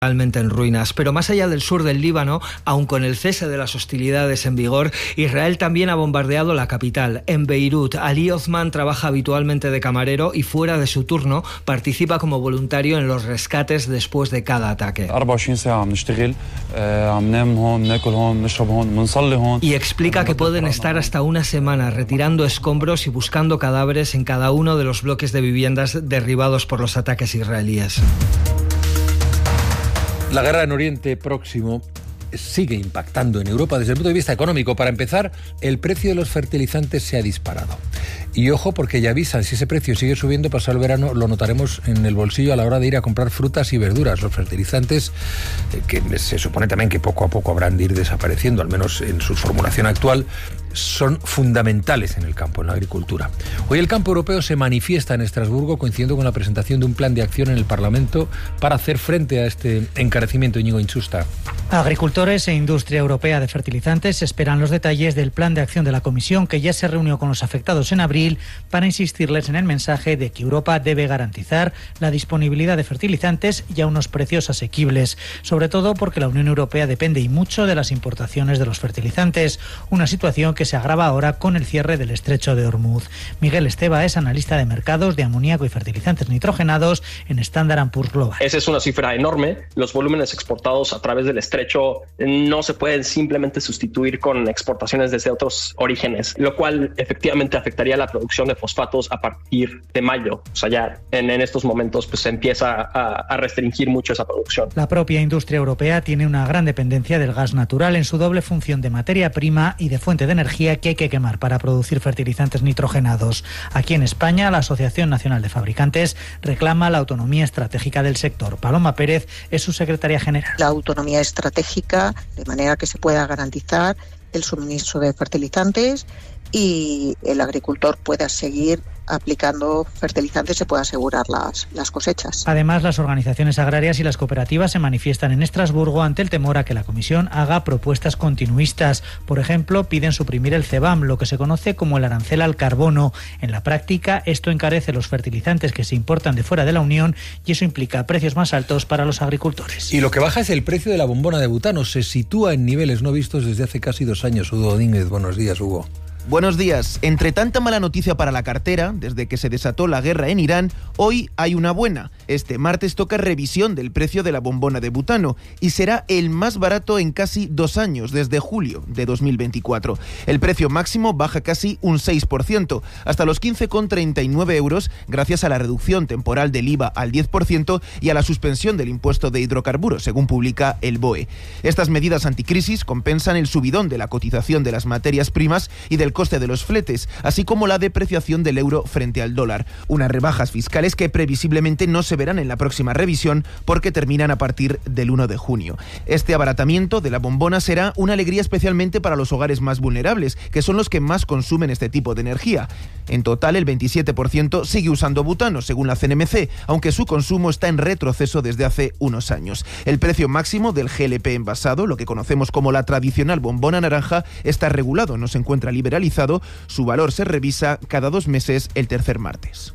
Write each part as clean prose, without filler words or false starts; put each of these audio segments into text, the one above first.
Realmente en ruinas. Pero más allá del sur del Líbano, aun con el cese de las hostilidades en vigor, Israel también ha bombardeado la capital. En Beirut, Ali Othman trabaja habitualmente de camarero y fuera de su turno participa como voluntario en los rescates después de cada ataque. Y explica que pueden estar hasta una semana retirando escombros y buscando cadáveres en cada uno de los bloques de viviendas derribados por los ataques israelíes. La guerra en Oriente Próximo sigue impactando en Europa desde el punto de vista económico. Para empezar, el precio de los fertilizantes se ha disparado. Y ojo, porque ya avisan, si ese precio sigue subiendo, pasado el verano lo notaremos en el bolsillo a la hora de ir a comprar frutas y verduras. Los fertilizantes, que se supone también que poco a poco habrán de ir desapareciendo, al menos en su formulación actual, son fundamentales en el campo, en la agricultura. Hoy el campo europeo se manifiesta en Estrasburgo, coincidiendo con la presentación de un plan de acción en el Parlamento para hacer frente a este encarecimiento. Íñigo Insusta. Agricultores e industria europea de fertilizantes esperan los detalles del plan de acción de la Comisión, que ya se reunió con los afectados en abril para insistirles en el mensaje de que Europa debe garantizar la disponibilidad de fertilizantes y a unos precios asequibles, sobre todo porque la Unión Europea depende y mucho de las importaciones de los fertilizantes, una situación que se agrava ahora con el cierre del estrecho de Hormuz. Miguel Esteba es analista de mercados de amoníaco y fertilizantes nitrogenados en Standard & Poor's Global. Esa es una cifra enorme. Los volúmenes exportados a través del estrecho no se pueden simplemente sustituir con exportaciones desde otros orígenes, lo cual efectivamente afectaría la producción de fosfatos a partir de mayo. O sea, ya en estos momentos pues se empieza a restringir mucho esa producción. La propia industria europea tiene una gran dependencia del gas natural en su doble función de materia prima y de fuente de energía que hay que quemar para producir fertilizantes nitrogenados. Aquí en España, la Asociación Nacional de Fabricantes reclama la autonomía estratégica del sector. Paloma Pérez es su secretaria general. La autonomía estratégica, de manera que se pueda garantizar el suministro de fertilizantes y el agricultor pueda seguir aplicando fertilizantes, se puede asegurar las cosechas. Además, las organizaciones agrarias y las cooperativas se manifiestan en Estrasburgo ante el temor a que la Comisión haga propuestas continuistas. Por ejemplo, piden suprimir el CBAM, lo que se conoce como el arancel al carbono. En la práctica, esto encarece los fertilizantes que se importan de fuera de la Unión y eso implica precios más altos para los agricultores. Y lo que baja es el precio de la bombona de butano. Se sitúa en niveles no vistos desde hace casi 2 años. Hugo Domínguez, buenos días, Hugo. Buenos días. Entre tanta mala noticia para la cartera, desde que se desató la guerra en Irán, hoy hay una buena. Este martes toca revisión del precio de la bombona de butano y será el más barato en casi 2 años, desde julio de 2024. El precio máximo baja casi un 6%, hasta los 15,39 euros, gracias a la reducción temporal del IVA al 10% y a la suspensión del impuesto de hidrocarburos, según publica el BOE. Estas medidas anticrisis compensan el subidón de la cotización de las materias primas y del coste de los fletes, así como la depreciación del euro frente al dólar. Unas rebajas fiscales que previsiblemente no se verán en la próxima revisión porque terminan a partir del 1 de junio. Este abaratamiento de la bombona será una alegría especialmente para los hogares más vulnerables, que son los que más consumen este tipo de energía. En total, el 27% sigue usando butano, según la CNMC, aunque su consumo está en retroceso desde hace unos años. El precio máximo del GLP envasado, lo que conocemos como la tradicional bombona naranja, está regulado, no se encuentra liberalizado. Su valor se revisa cada 2 meses el tercer martes.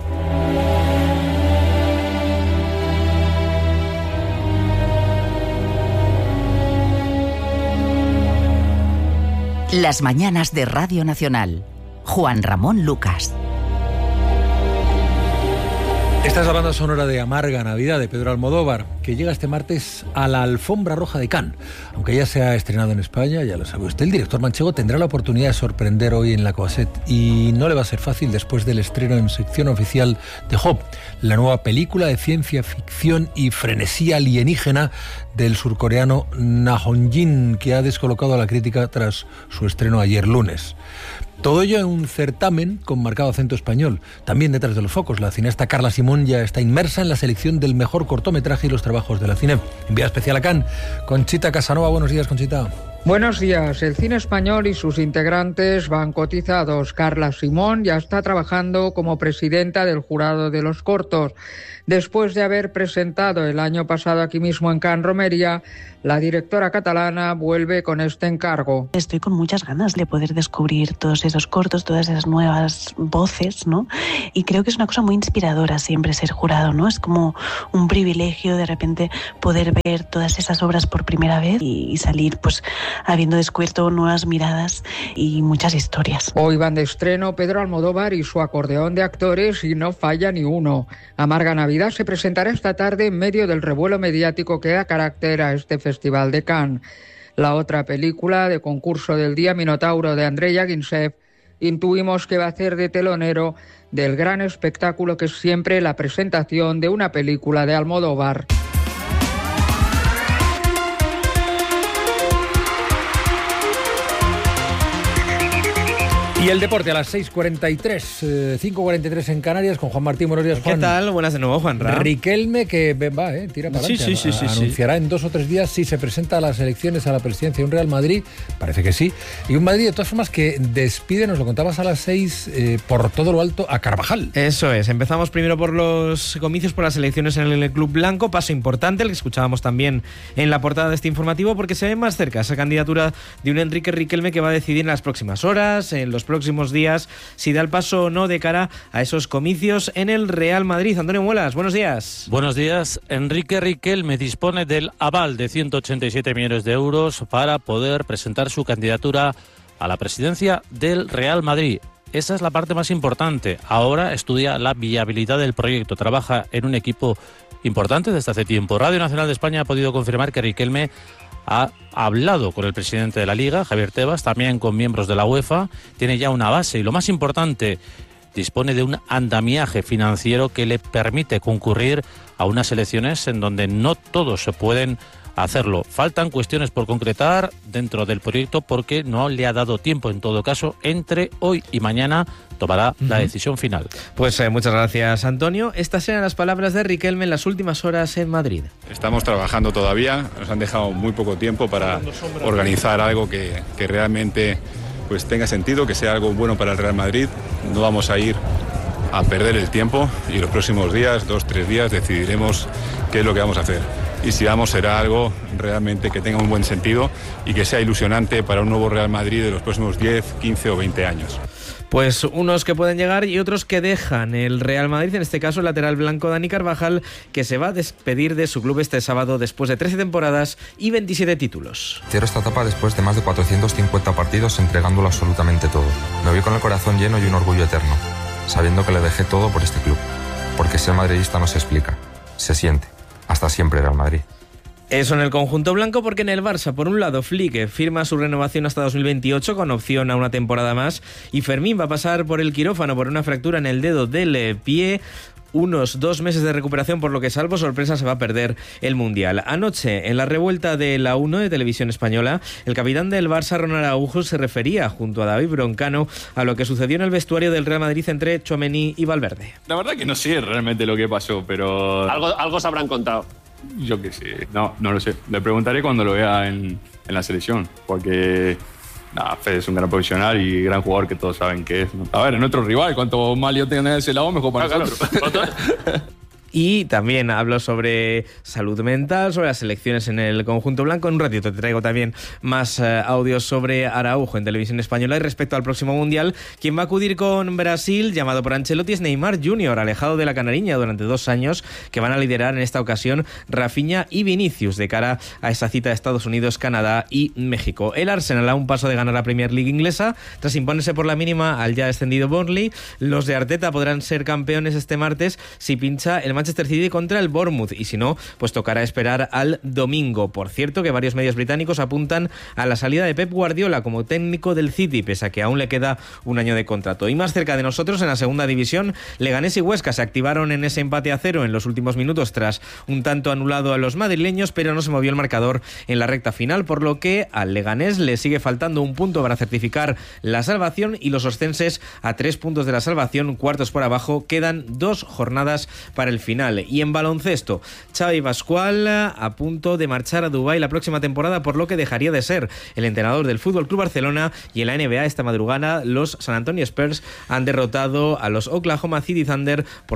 Las mañanas de Radio Nacional. Juan Ramón Lucas. Esta es la banda sonora de Amarga Navidad de Pedro Almodóvar, que llega este martes a la Alfombra Roja de Cannes. Aunque ya se ha estrenado en España, ya lo sabe usted, el director manchego tendrá la oportunidad de sorprender hoy en la Croisette y no le va a ser fácil después del estreno en sección oficial de Hope, la nueva película de ciencia ficción y frenesí alienígena del surcoreano Na Hong-jin, que ha descolocado a la crítica tras su estreno ayer lunes. Todo ello en un certamen con marcado acento español. También detrás de los focos, la cineasta Carla Simón ya está inmersa en la selección del mejor cortometraje y los trabajos de la CINEF. Enviada especial a Cannes, Conchita Casanova. Buenos días, Conchita. Buenos días. El cine español y sus integrantes van cotizados. Carla Simón ya está trabajando como presidenta del jurado de los cortos. Después de haber presentado el año pasado aquí mismo en Can Romería, la directora catalana vuelve con este encargo. Estoy con muchas ganas de poder descubrir todos esos cortos, todas esas nuevas voces, ¿no? Y creo que es una cosa muy inspiradora siempre ser jurado, ¿no? Es como un privilegio de repente poder ver todas esas obras por primera vez y salir pues habiendo descubierto nuevas miradas y muchas historias. Hoy van de estreno Pedro Almodóvar y su acordeón de actores y no falla ni uno. Amarga Navidad se presentará esta tarde en medio del revuelo mediático que da carácter a este Festival de Cannes. La otra película de concurso del día, Minotauro, de Andrei Yagintsev, intuimos que va a hacer de telonero del gran espectáculo que es siempre la presentación de una película de Almodóvar. Y el deporte a las 6:43, 5:43 en Canarias, con Juan Martín. Buenos días, Juan. ¿Qué tal? Buenas de nuevo, Juan Ra. Riquelme, que va, tira para adelante. Sí. Anunciará en 2 o 3 días si se presenta a las elecciones a la presidencia de un Real Madrid. Parece que sí. Y un Madrid, de todas formas, que despide, nos lo contabas a las 6, por todo lo alto, a Carvajal. Eso es. Empezamos primero por los comicios, por las elecciones en el Club Blanco. Paso importante, el que escuchábamos también en la portada de este informativo, porque se ve más cerca esa candidatura de un Enrique Riquelme que va a decidir en las próximas horas, en los próximos días, si da el paso o no de cara a esos comicios en el Real Madrid. Antonio Muelas, buenos días. Buenos días. Enrique Riquelme dispone del aval de 187 millones de euros para poder presentar su candidatura a la presidencia del Real Madrid. Esa es la parte más importante. Ahora estudia la viabilidad del proyecto. Trabaja en un equipo importante desde hace tiempo. Radio Nacional de España ha podido confirmar que Riquelme ha hablado con el presidente de la Liga, Javier Tebas, también con miembros de la UEFA. Tiene ya una base y, lo más importante, dispone de un andamiaje financiero que le permite concurrir a unas elecciones en donde no todos se pueden hacerlo. Faltan cuestiones por concretar dentro del proyecto porque no le ha dado tiempo. En todo caso, entre hoy y mañana tomará la decisión final. Pues muchas gracias, Antonio. Estas eran las palabras de Riquelme en las últimas horas en Madrid. Estamos trabajando todavía, nos han dejado muy poco tiempo para organizar algo que realmente pues tenga sentido, que sea algo bueno para el Real Madrid. No vamos a ir a perder el tiempo y los próximos días, 2-3 días, decidiremos qué es lo que vamos a hacer. Y si vamos, será algo realmente que tenga un buen sentido y que sea ilusionante para un nuevo Real Madrid de los próximos 10, 15 o 20 años. Pues unos que pueden llegar y otros que dejan el Real Madrid, en este caso el lateral blanco Dani Carvajal, que se va a despedir de su club este sábado después de 13 temporadas y 27 títulos. Cierro esta etapa después de más de 450 partidos entregándolo absolutamente todo. Me voy con el corazón lleno y un orgullo eterno, sabiendo que le dejé todo por este club. Porque ser madridista no se explica, se siente. Hasta siempre Real Madrid. Eso en el conjunto blanco, porque en el Barça, por un lado, Flick firma su renovación hasta 2028 con opción a una temporada más, y Fermín va a pasar por el quirófano por una fractura en el dedo del pie. Unos 2 meses de recuperación, por lo que, salvo sorpresa, se va a perder el Mundial. Anoche, en la revuelta de la 1 de Televisión Española, el capitán del Barça, Ronald Araujo, se refería, junto a David Broncano, a lo que sucedió en el vestuario del Real Madrid entre Tchouaméni y Valverde. La verdad que no sé realmente lo que pasó, pero... Algo se habrán contado. Yo qué sé, no lo sé. Le preguntaré cuando lo vea en la selección, porque... Fede es un gran profesional y gran jugador que todos saben que es, ¿no? A ver, es nuestro rival. Cuanto más yo tenga de ese lado, mejor para nosotros. Y también hablo sobre salud mental, sobre las elecciones en el conjunto blanco. En un ratito te traigo también más audios sobre Araujo en Televisión Española. Y respecto al próximo Mundial, quien va a acudir con Brasil, llamado por Ancelotti, es Neymar Jr., alejado de la canariña durante 2 años, que van a liderar en esta ocasión Rafinha y Vinicius de cara a esa cita de Estados Unidos, Canadá y México. El Arsenal a un paso de ganar la Premier League inglesa tras imponerse por la mínima al ya descendido Burnley. Los de Arteta podrán ser campeones este martes si pincha el Manchester City contra el Bournemouth, y si no, pues tocará esperar al domingo. Por cierto, que varios medios británicos apuntan a la salida de Pep Guardiola como técnico del City, pese a que aún le queda un año de contrato. Y más cerca de nosotros, en la segunda división, Leganés y Huesca se activaron en ese empate a 0 en los últimos minutos tras un tanto anulado a los madrileños, pero no se movió el marcador en la recta final, por lo que al Leganés le sigue faltando un punto para certificar la salvación, y los oscenses a 3 puntos de la salvación, cuartos por abajo. Quedan 2 jornadas para el final. final. Y en baloncesto, Xavi Pascual a punto de marchar a Dubái la próxima temporada, por lo que dejaría de ser el entrenador del FC Barcelona. Y en la NBA esta madrugada los San Antonio Spurs han derrotado a los Oklahoma City Thunder por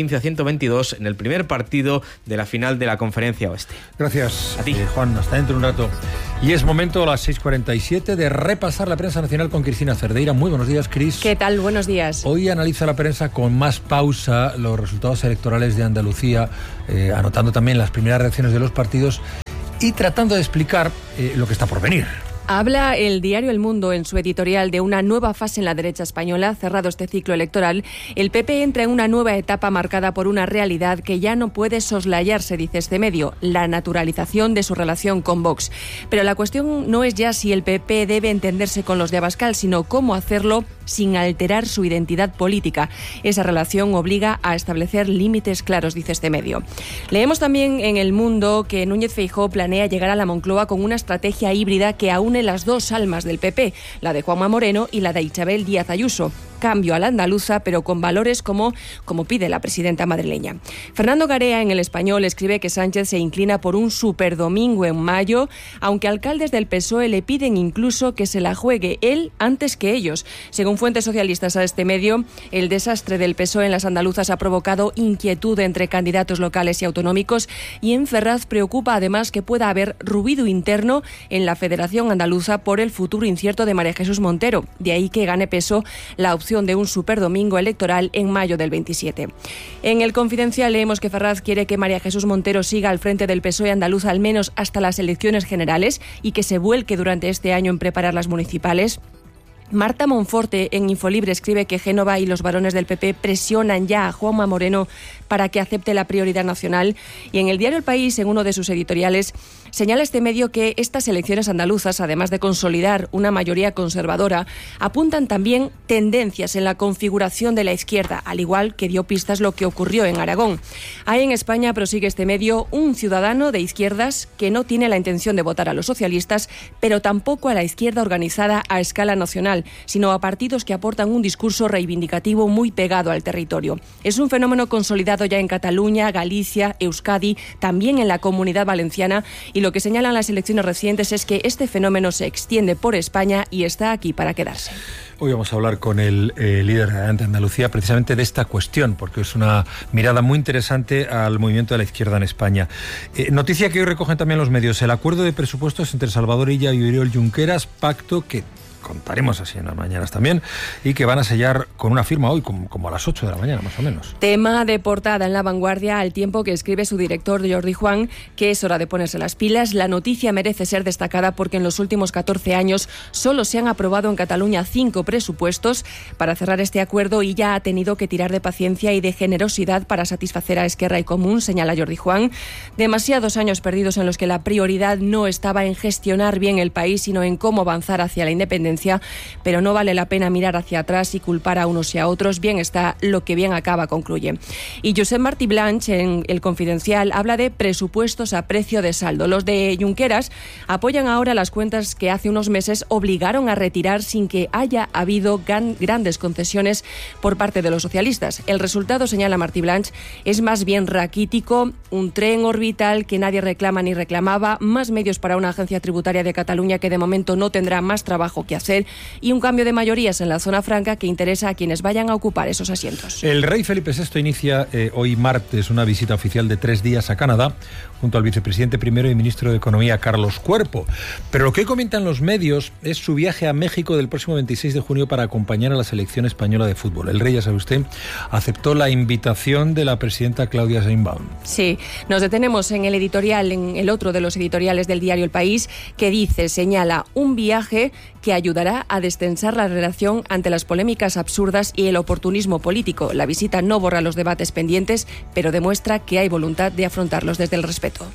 115-122 en el primer partido de la final de la Conferencia Oeste. Gracias a ti, Juan, hasta dentro de un rato. Y es momento a las 6:47 de repasar la prensa nacional con Cristina Cerdeira. Muy buenos días, Cris. ¿Qué tal? Buenos días. Hoy analiza la prensa con más pausa los resultados electorales de Andalucía, anotando también las primeras reacciones de los partidos y tratando de explicar lo que está por venir. Habla el diario El Mundo en su editorial de una nueva fase en la derecha española. Cerrado este ciclo electoral, el PP entra en una nueva etapa marcada por una realidad que ya no puede soslayarse, dice este medio, la naturalización de su relación con Vox. Pero la cuestión no es ya si el PP debe entenderse con los de Abascal, sino cómo hacerlo sin alterar su identidad política. Esa relación obliga a establecer límites claros, dice este medio. Leemos también en El Mundo que Núñez Feijóo planea llegar a la Moncloa con una estrategia híbrida que une las dos almas del PP, la de Juanma Moreno y la de Isabel Díaz Ayuso. Cambio a la andaluza, pero con valores como pide la presidenta madrileña. Fernando Garea en El Español escribe que Sánchez se inclina por un superdomingo en mayo, aunque alcaldes del PSOE le piden incluso que se la juegue él antes que ellos. Según fuentes socialistas a este medio, el desastre del PSOE en las andaluzas ha provocado inquietud entre candidatos locales y autonómicos, y en Ferraz preocupa además que pueda haber ruido interno en la Federación Andaluza por el futuro incierto de María Jesús Montero. De ahí que gane peso la opción de un superdomingo electoral en mayo del 27. En El Confidencial leemos que Ferraz quiere que María Jesús Montero siga al frente del PSOE andaluz al menos hasta las elecciones generales y que se vuelque durante este año en preparar las municipales. Marta Monforte en Infolibre escribe que Génova y los varones del PP presionan ya a Juanma Moreno para que acepte la prioridad nacional. Y en el diario El País, en uno de sus editoriales, señala este medio que estas elecciones andaluzas, además de consolidar una mayoría conservadora, apuntan también tendencias en la configuración de la izquierda, al igual que dio pistas lo que ocurrió en Aragón. Hay en España, prosigue este medio, un ciudadano de izquierdas que no tiene la intención de votar a los socialistas, pero tampoco a la izquierda organizada a escala nacional, sino a partidos que aportan un discurso reivindicativo muy pegado al territorio. Es un fenómeno consolidado ya en Cataluña, Galicia, Euskadi, también en la Comunidad Valenciana, y lo que señalan las elecciones recientes es que este fenómeno se extiende por España y está aquí para quedarse. Hoy vamos a hablar con el líder de Andalucía precisamente de esta cuestión, porque es una mirada muy interesante al movimiento de la izquierda en España. Noticia que hoy recogen también los medios: el acuerdo de presupuestos entre Salvador Illa y Oriol Junqueras, pacto que contaremos así en las mañanas también, y que van a sellar con una firma hoy, como a las 8 de la mañana más o menos. Tema de portada en La Vanguardia, al tiempo que escribe su director Jordi Juan que es hora de ponerse las pilas. La noticia merece ser destacada porque en los últimos 14 años solo se han aprobado en Cataluña 5 presupuestos para cerrar este acuerdo, y ya ha tenido que tirar de paciencia y de generosidad para satisfacer a Esquerra y Común, señala Jordi Juan. Demasiados años perdidos en los que la prioridad no estaba en gestionar bien el país, sino en cómo avanzar hacia la independencia. Pero no vale la pena mirar hacia atrás y culpar a unos y a otros. Bien está lo que bien acaba, concluye. Y Josep Martí Blanch en El Confidencial habla de presupuestos a precio de saldo. Los de Junqueras apoyan ahora las cuentas que hace unos meses obligaron a retirar sin que haya habido grandes concesiones por parte de los socialistas. El resultado, señala Martí Blanch, es más bien raquítico: un tren orbital que nadie reclama ni reclamaba, más medios para una agencia tributaria de Cataluña que de momento no tendrá más trabajo que hacer, y un cambio de mayorías en la zona franca que interesa a quienes vayan a ocupar esos asientos. El rey Felipe VI inicia hoy martes una visita oficial de 3 días a Canadá junto al vicepresidente primero y ministro de Economía Carlos Cuerpo. Pero lo que hoy comentan los medios es su viaje a México del próximo 26 de junio para acompañar a la selección española de fútbol. El rey, ya sabe usted, aceptó la invitación de la presidenta Claudia Sheinbaum. Sí, nos detenemos en el editorial, en el otro de los editoriales del diario El País, que señala un viaje que ayudará a destensar la relación ante las polémicas absurdas y el oportunismo político. La visita no borra los debates pendientes, pero demuestra que hay voluntad de afrontarlos desde el respeto.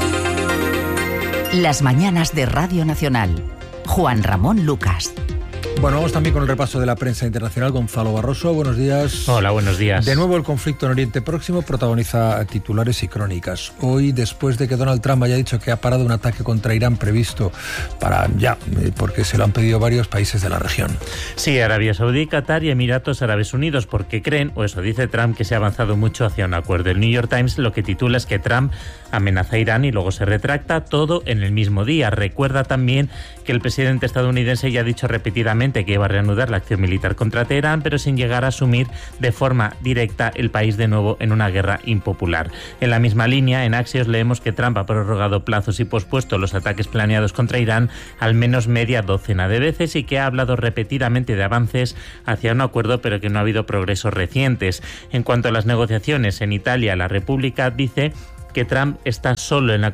Las mañanas de Radio Nacional. Juan Ramón Lucas. Bueno, vamos también con el repaso de la prensa internacional. Gonzalo Barroso, buenos días. Hola, buenos días. De nuevo el conflicto en Oriente Próximo protagoniza titulares y crónicas. Hoy, después de que Donald Trump haya dicho que ha parado un ataque contra Irán previsto para ya, porque se lo han pedido varios países de la región. Sí, Arabia Saudí, Qatar y Emiratos Árabes Unidos, porque creen, o eso dice Trump, que se ha avanzado mucho hacia un acuerdo. El New York Times lo que titula es que Trump amenaza a Irán y luego se retracta, todo en el mismo día. Recuerda también que el presidente estadounidense ya ha dicho repetidamente que iba a reanudar la acción militar contra Teherán, pero sin llegar a asumir de forma directa el país de nuevo en una guerra impopular. En la misma línea, en Axios leemos que Trump ha prorrogado plazos y pospuesto los ataques planeados contra Irán al menos media docena de veces y que ha hablado repetidamente de avances hacia un acuerdo, pero que no ha habido progresos recientes. En cuanto a las negociaciones en Italia, La República dice que Trump está solo en la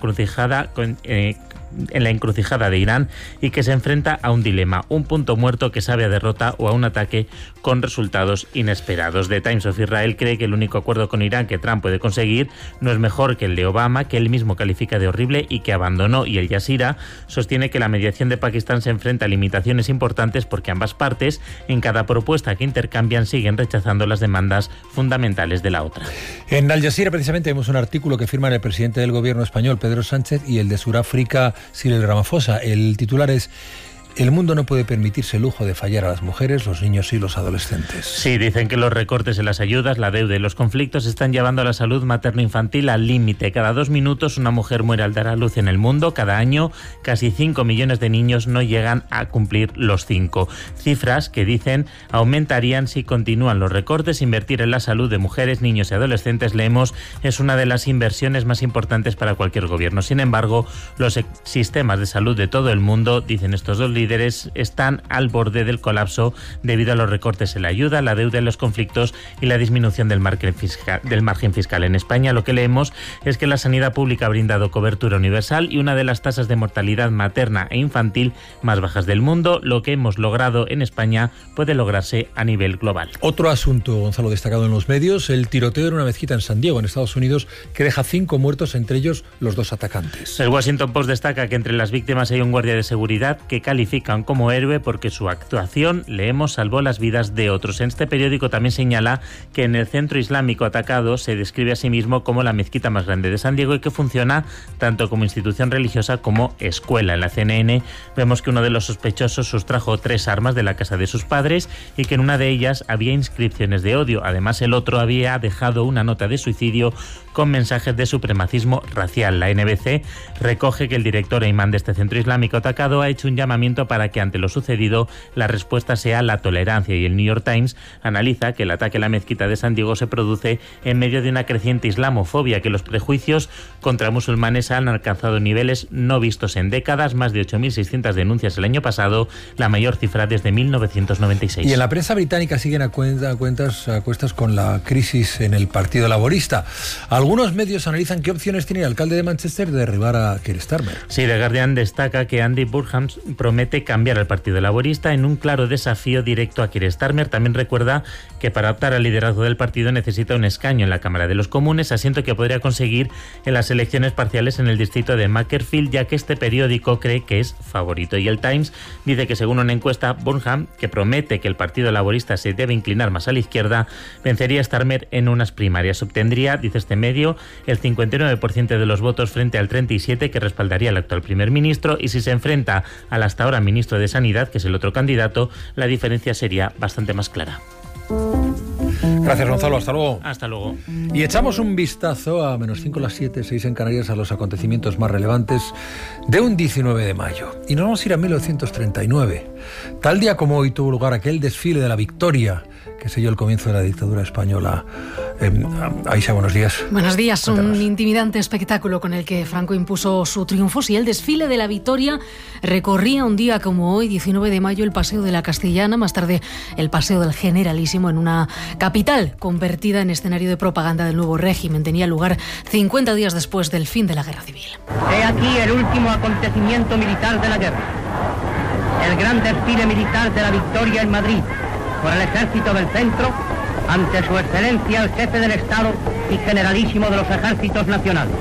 encrucijada de Irán y que se enfrenta a un dilema, un punto muerto que sabe a derrota o a un ataque con resultados inesperados. The Times of Israel cree que el único acuerdo con Irán que Trump puede conseguir no es mejor que el de Obama, que él mismo califica de horrible y que abandonó, y el Jazeera sostiene que la mediación de Pakistán se enfrenta a limitaciones importantes porque ambas partes, en cada propuesta que intercambian, siguen rechazando las demandas fundamentales de la otra. En Al Jazeera precisamente vemos un artículo que firman el presidente del gobierno español, Pedro Sánchez, y el de Sudáfrica, Cyril Ramaphosa. El titular es: el mundo no puede permitirse el lujo de fallar a las mujeres, los niños y los adolescentes. Sí, dicen que los recortes en las ayudas, la deuda y los conflictos están llevando a la salud materno-infantil al límite. Cada 2 minutos una mujer muere al dar a luz en el mundo. Cada año casi 5 millones de niños no llegan a cumplir los 5. Cifras que dicen aumentarían si continúan los recortes. Invertir en la salud de mujeres, niños y adolescentes, leemos, es una de las inversiones más importantes para cualquier gobierno. Sin embargo, los sistemas de salud de todo el mundo, dicen estos dos líderes, están al borde del colapso debido a los recortes en la ayuda, la deuda, en los conflictos y la disminución del margen fiscal. En España lo que leemos es que la sanidad pública ha brindado cobertura universal y una de las tasas de mortalidad materna e infantil más bajas del mundo. Lo que hemos logrado en España puede lograrse a nivel global. Otro asunto, Gonzalo, destacado en los medios: el tiroteo en una mezquita en San Diego, en Estados Unidos, que deja 5 muertos, entre ellos los 2 atacantes. El Washington Post destaca que entre las víctimas hay un guardia de seguridad que califican como héroe porque su actuación, leemos, salvó las vidas de otros. En este periódico también señala que en el centro islámico atacado se describe a sí mismo como la mezquita más grande de San Diego y que funciona tanto como institución religiosa como escuela. En la CNN vemos que uno de los sospechosos sustrajo 3 armas de la casa de sus padres y que en una de ellas había inscripciones de odio. Además, el otro había dejado una nota de suicidio con mensajes de supremacismo racial. La NBC recoge que el director e imán de este centro islámico atacado ha hecho un llamamiento para que ante lo sucedido la respuesta sea la tolerancia, y el New York Times analiza que el ataque a la mezquita de San Diego se produce en medio de una creciente islamofobia, que los prejuicios contra musulmanes han alcanzado niveles no vistos en décadas, más de 8.600 denuncias el año pasado, la mayor cifra desde 1996. Y en la prensa británica siguen a cuestas con la crisis en el Partido Laborista. Algunos medios analizan qué opciones tiene el alcalde de Manchester de derribar a Keir Starmer. Sí, The Guardian destaca que Andy Burnham promete cambiar al Partido Laborista en un claro desafío directo a Keir Starmer. También recuerda que para optar al liderazgo del partido necesita un escaño en la Cámara de los Comunes, asiento que podría conseguir en las elecciones parciales en el distrito de Macclesfield, ya que este periódico cree que es favorito. Y el Times dice que según una encuesta, Burnham, que promete que el Partido Laborista se debe inclinar más a la izquierda, vencería a Starmer en unas primarias. Obtendría, dice este medio, el 59% de los votos frente al 37% que respaldaría al actual primer ministro, y si se enfrenta al hasta ahora ministro de Sanidad, que es el otro candidato, la diferencia sería bastante más clara. Gracias, Gonzalo. Hasta luego. Hasta luego. Y echamos un vistazo a -5 las 7, 6 en Canarias, a los acontecimientos más relevantes de un 19 de mayo. Y nos vamos a ir a 1939. Tal día como hoy tuvo lugar aquel desfile de la Victoria que selló el comienzo de la dictadura española. Aisha, buenos días. Buenos días. Cuéntanos. Un intimidante espectáculo con el que Franco impuso su triunfo. Sí, el desfile de la Victoria recorría un día como hoy, 19 de mayo, el Paseo de la Castellana, más tarde el Paseo del Generalísimo, en una capital convertida en escenario de propaganda del nuevo régimen. Tenía lugar 50 días después del fin de la Guerra Civil. He aquí el último acontecimiento militar de la guerra. El gran desfile militar de la Victoria en Madrid, por el Ejército del Centro, ante su excelencia el jefe del Estado y generalísimo de los ejércitos nacionales.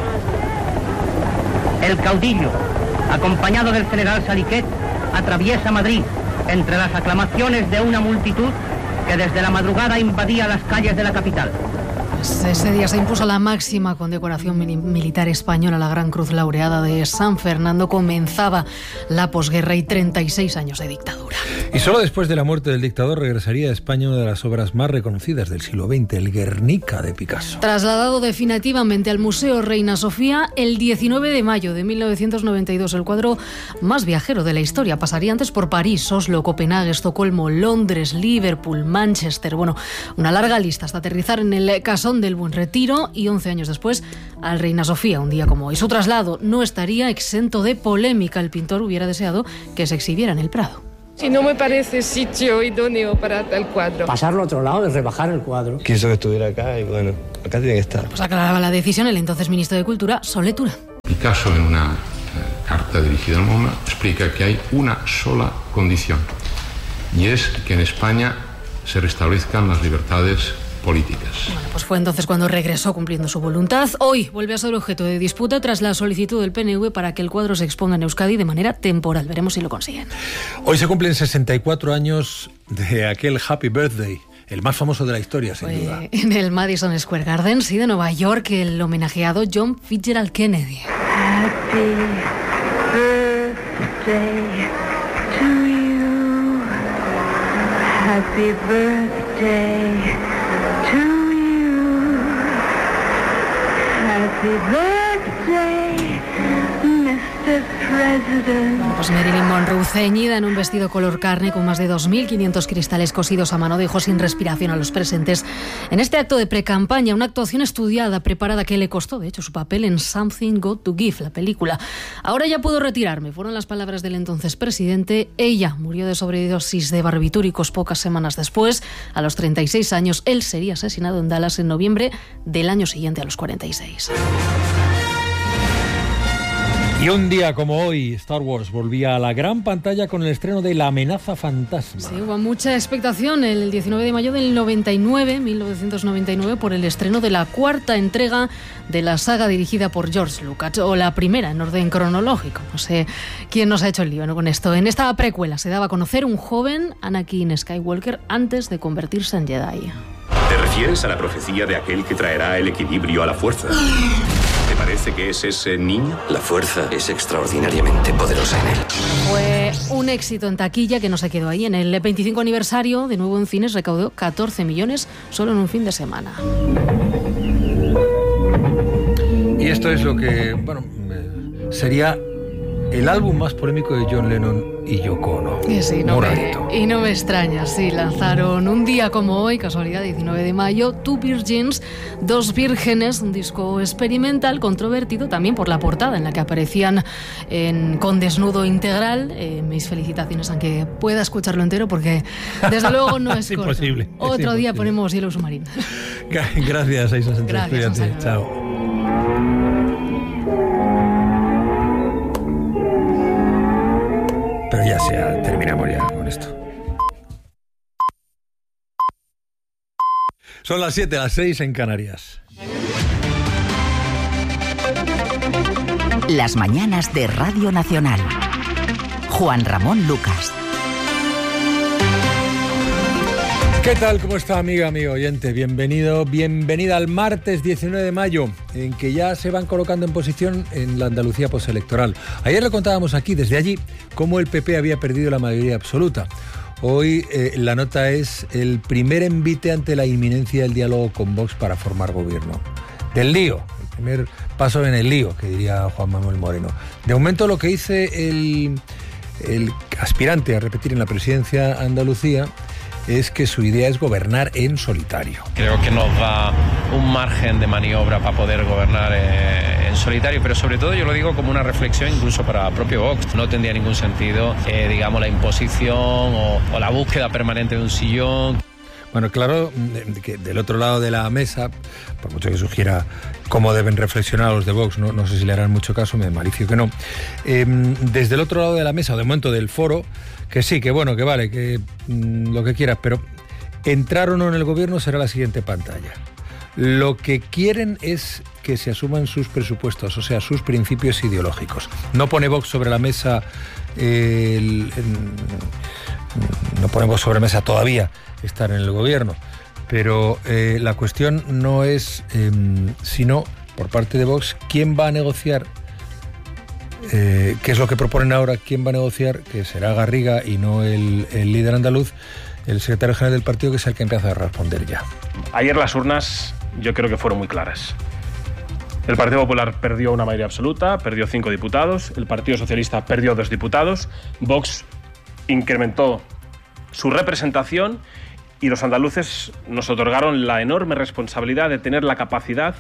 El caudillo, acompañado del general Saliquet, atraviesa Madrid entre las aclamaciones de una multitud que desde la madrugada invadía las calles de la capital. Ese día se impuso la máxima condecoración militar española, la Gran Cruz Laureada de San Fernando. Comenzaba la posguerra y 36 años de dictadura. Y solo después de la muerte del dictador regresaría a España una de las obras más reconocidas del siglo XX, el Guernica de Picasso. Trasladado definitivamente al Museo Reina Sofía el 19 de mayo de 1992, el cuadro más viajero de la historia. Pasaría antes por París, Oslo, Copenhague, Estocolmo, Londres, Liverpool, Manchester. Bueno, una larga lista hasta aterrizar en el Casón del Buen Retiro y 11 años después al Reina Sofía, un día como hoy. Su traslado no estaría exento de polémica. El pintor hubiera deseado que se exhibiera en el Prado. Y no me parece sitio idóneo para tal cuadro. Pasarlo a otro lado es rebajar el cuadro. Quiso que estuviera acá y bueno, acá tiene que estar. Pues aclaraba la decisión el entonces ministro de Cultura, Soler Tura. Picasso, en una carta dirigida al MoMA, explica que hay una sola condición, y es que en España se restablezcan las libertades políticas. Bueno, pues fue entonces cuando regresó cumpliendo su voluntad. Hoy vuelve a ser objeto de disputa tras la solicitud del PNV para que el cuadro se exponga en Euskadi de manera temporal. Veremos si lo consiguen. Hoy se cumplen 64 años de aquel Happy Birthday, el más famoso de la historia, sin duda. En el Madison Square Garden, sí, de Nueva York, el homenajeado John Fitzgerald Kennedy. Happy birthday to you. Happy birthday to you. Happy birthday, Mr. President. Bueno, pues Marilyn Monroe, ceñida en un vestido color carne con más de 2.500 cristales cosidos a mano, dejó sin respiración a los presentes en este acto de precampaña, una actuación estudiada, preparada, que le costó, de hecho, su papel en Something Got to Give, la película. Ahora ya puedo retirarme, fueron las palabras del entonces presidente. Ella murió de sobredosis de barbitúricos pocas semanas después. A los 36 años, él sería asesinado en Dallas en noviembre del año siguiente, a los 46. Y un día como hoy, Star Wars volvía a la gran pantalla con el estreno de La amenaza fantasma. Sí, hubo mucha expectación el 19 de mayo del 1999, por el estreno de la cuarta entrega de la saga dirigida por George Lucas, o la primera en orden cronológico. No sé quién nos ha hecho el lío, ¿no?, con esto. En esta precuela se daba a conocer un joven Anakin Skywalker antes de convertirse en Jedi. ¿Te refieres a la profecía de aquel que traerá el equilibrio a la fuerza? ¿Te parece que es ese niño? La fuerza es extraordinariamente poderosa en él. Fue un éxito en taquilla que no se quedó ahí. En el 25 aniversario, de nuevo en cines, recaudó 14 millones solo en un fin de semana. Y esto es lo que, bueno, sería el álbum más polémico de John Lennon y Yoko Ono. Sí, no me extraña, sí. Lanzaron un día como hoy, casualidad, 19 de mayo, Two Virgins, Dos Vírgenes, un disco experimental controvertido también por la portada en la que aparecían con desnudo integral. Mis felicitaciones, aunque pueda escucharlo entero, porque desde luego no es corto. Imposible. Otro día ponemos Hielo Submarino. Gracias, Aisa Sánchez. Cuídate. Chao. Pero ya terminamos ya con esto. Son las 7, las 6 en Canarias. Las mañanas de Radio Nacional. Juan Ramón Lucas. ¿Qué tal? ¿Cómo está, amiga, amigo oyente? Bienvenida al martes 19 de mayo, en que ya se van colocando en posición en la Andalucía postelectoral. Ayer lo contábamos aquí, desde allí, cómo el PP había perdido la mayoría absoluta. Hoy la nota es el primer envite ante la inminencia del diálogo con Vox para formar gobierno. Del lío, el primer paso en el lío, que diría Juan Manuel Moreno. De momento, lo que dice el aspirante a repetir en la presidencia de Andalucía es que su idea es gobernar en solitario. Creo que nos da un margen de maniobra para poder gobernar en solitario, pero sobre todo yo lo digo como una reflexión incluso para el propio Vox. No tendría ningún sentido, digamos, la imposición o la búsqueda permanente de un sillón. Bueno, claro que del otro lado de la mesa, por mucho que sugiera cómo deben reflexionar los de Vox, no sé si le harán mucho caso, me malicio que no. Desde el otro lado de la mesa, o de momento del foro, que sí, que bueno, que vale, que lo que quieras, pero entrar o no en el gobierno será la siguiente pantalla. Lo que quieren es que se asuman sus presupuestos, o sea, sus principios ideológicos. No pone Vox sobre la mesa no ponemos sobre mesa todavía estar en el gobierno, pero la cuestión no es sino por parte de Vox quién va a negociar, qué es lo que proponen ahora, quién va a negociar, que será Garriga y no el líder andaluz, el secretario general del partido, que es el que empieza a responder ya. Ayer las urnas yo creo que fueron muy claras. El Partido Popular perdió una mayoría absoluta, perdió 5 diputados, el Partido Socialista perdió 2 diputados, Vox incrementó su representación y los andaluces nos otorgaron la enorme responsabilidad de tener la capacidad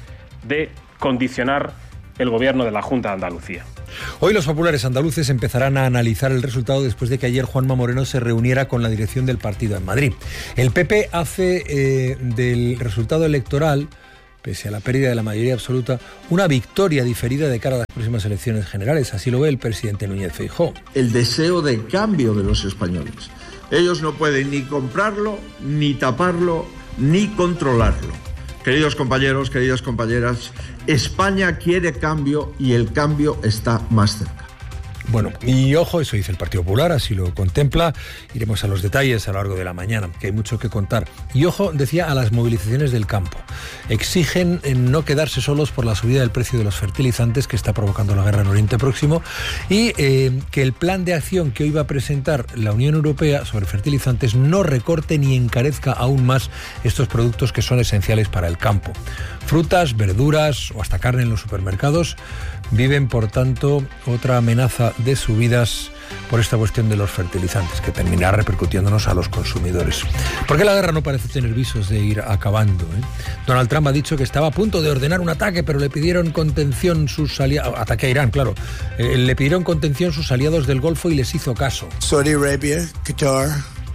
de condicionar el gobierno de la Junta de Andalucía. Hoy los populares andaluces empezarán a analizar el resultado después de que ayer Juanma Moreno se reuniera con la dirección del partido en Madrid. El PP hace del resultado electoral, pese a la pérdida de la mayoría absoluta, una victoria diferida de cara a las próximas elecciones generales. Así lo ve el presidente Núñez Feijóo. El deseo de cambio de los españoles. Ellos no pueden ni comprarlo, ni taparlo, ni controlarlo. Queridos compañeros, queridas compañeras, España quiere cambio y el cambio está más cerca. Bueno, y ojo, eso dice el Partido Popular, así lo contempla. Iremos a los detalles a lo largo de la mañana, que hay mucho que contar. Y ojo, decía, a las movilizaciones del campo. Exigen no quedarse solos por la subida del precio de los fertilizantes que está provocando la guerra en Oriente Próximo y que el plan de acción que hoy va a presentar la Unión Europea sobre fertilizantes no recorte ni encarezca aún más estos productos que son esenciales para el campo. Frutas, verduras o hasta carne en los supermercados viven, por tanto, otra amenaza de subidas por esta cuestión de los fertilizantes, que terminará repercutiéndonos a los consumidores. ¿Por qué la guerra no parece tener visos de ir acabando? Donald Trump ha dicho que estaba a punto de ordenar un ataque, pero le pidieron contención sus aliados. Ataque a Irán, claro. Le pidieron contención sus aliados del Golfo y les hizo caso. Saudi Arabia, Qatar,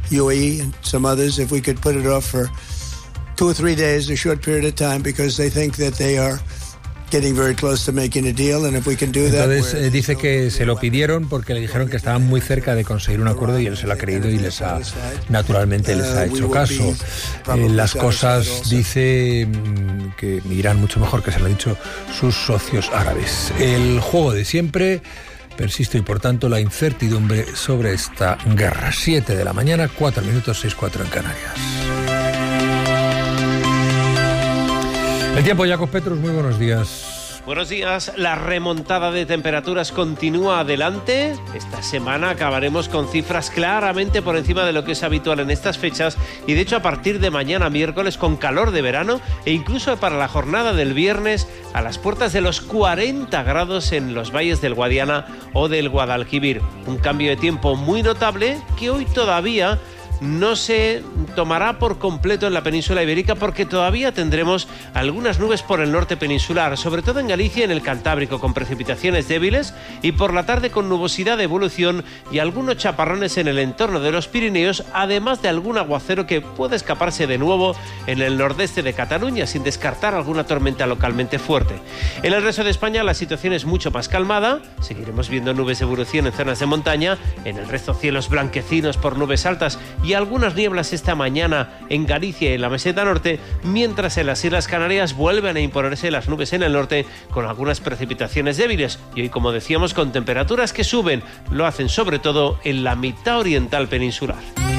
UAE and some others, if we could put it off for 2 or 3 days, a short period of time, because they think that they are getting very close to making a deal, and if we can do that. Entonces dice que se lo pidieron porque le dijeron que estaban muy cerca de conseguir un acuerdo y él se lo ha creído y naturalmente les ha hecho caso. Las cosas, dice, que irán mucho mejor, que se lo han dicho sus socios árabes. El juego de siempre persiste y por tanto la incertidumbre sobre esta guerra. 7 de la mañana, 4 minutos, 6:04 en Canarias. El tiempo, Jacob Petrus, muy buenos días. Buenos días. La remontada de temperaturas continúa adelante. Esta semana acabaremos con cifras claramente por encima de lo que es habitual en estas fechas y de hecho a partir de mañana miércoles con calor de verano e incluso para la jornada del viernes a las puertas de los 40 grados en los valles del Guadiana o del Guadalquivir. Un cambio de tiempo muy notable que hoy todavía no se tomará por completo en la península ibérica porque todavía tendremos algunas nubes por el norte peninsular, sobre todo en Galicia y en el Cantábrico, con precipitaciones débiles y por la tarde con nubosidad de evolución y algunos chaparrones en el entorno de los Pirineos, además de algún aguacero que puede escaparse de nuevo en el nordeste de Cataluña, sin descartar alguna tormenta localmente fuerte. En el resto de España la situación es mucho más calmada, seguiremos viendo nubes de evolución en zonas de montaña, en el resto cielos blanquecinos por nubes altas y algunas nieblas esta mañana en Galicia y en la meseta norte, mientras en las Islas Canarias vuelven a imponerse las nubes en el norte con algunas precipitaciones débiles y hoy, como decíamos, con temperaturas que suben, lo hacen sobre todo en la mitad oriental peninsular.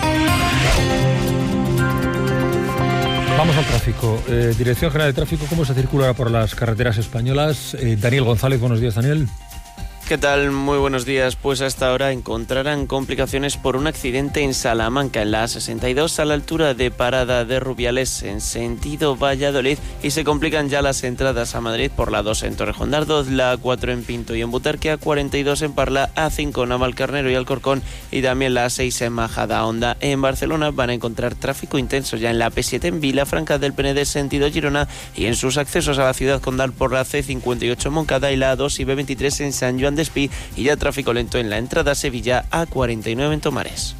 Vamos al tráfico. Dirección General de Tráfico, ¿cómo se circula por las carreteras españolas? Daniel González, buenos días, Daniel. ¿Qué tal? Muy buenos días. Pues hasta ahora encontrarán complicaciones por un accidente en Salamanca, en la A62, a la altura de Parada de Rubiales, en sentido Valladolid, y se complican ya las entradas a Madrid por la 2 en Torrejón de Ardoz, la A4 en Pinto y en Butarque, A42 en Parla, A5 en Navalcarnero y Alcorcón, y también la A6 en Majadahonda. En Barcelona van a encontrar tráfico intenso ya en la P7 en Vilafranca del Penedès, sentido Girona, y en sus accesos a la ciudad condal por la C58 en Moncada y la A2 y B23 en San Joan de Espí, y ya tráfico lento en la entrada a Sevilla, A49 en Tomares.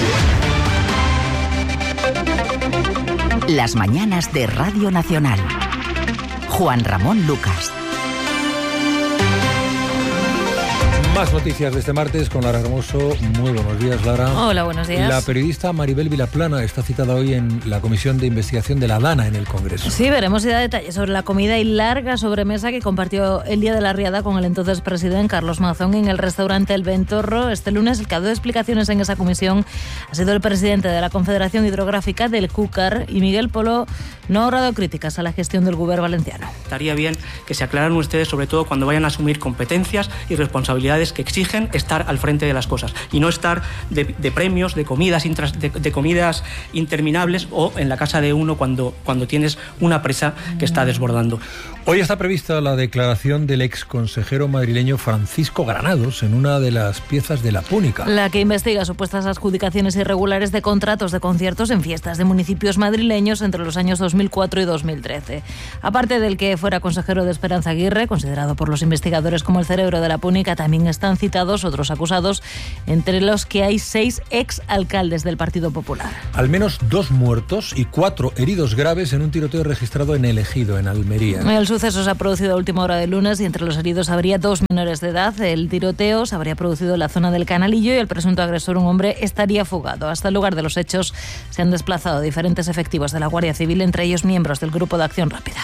Las mañanas de Radio Nacional. Juan Ramón Lucas. Más noticias de este martes con Lara Hermoso. Muy buenos días, Lara. Hola, buenos días. La periodista Maribel Vilaplana está citada hoy en la Comisión de Investigación de la DANA en el Congreso. Sí, veremos y da detalles sobre la comida y larga sobremesa que compartió el día de la Riada con el entonces presidente Carlos Mazón en el restaurante El Ventorro. Este lunes, el que ha dado explicaciones en esa comisión ha sido el presidente de la Confederación Hidrográfica del Cúcar, y Miguel Polo no ha ahorrado críticas a la gestión del Gobierno valenciano. Estaría bien que se aclararan ustedes, sobre todo cuando vayan a asumir competencias y responsabilidades que exigen estar al frente de las cosas y no estar de premios, de comidas interminables o en la casa de uno cuando tienes una presa que está desbordando. Hoy está prevista la declaración del ex consejero madrileño Francisco Granados en una de las piezas de La Púnica. La que investiga supuestas adjudicaciones irregulares de contratos de conciertos en fiestas de municipios madrileños entre los años 2004 y 2013. Aparte del que fuera consejero de Esperanza Aguirre, considerado por los investigadores como el cerebro de La Púnica, también están citados otros acusados, entre los que hay 6 exalcaldes del Partido Popular. Al menos 2 muertos y 4 heridos graves en un tiroteo registrado en El Ejido, en Almería. El suceso se ha producido a última hora de lunes y entre los heridos habría 2 menores de edad. El tiroteo se habría producido en la zona del Canalillo y el presunto agresor, un hombre, estaría fugado. Hasta el lugar de los hechos se han desplazado diferentes efectivos de la Guardia Civil, entre ellos miembros del Grupo de Acción Rápida.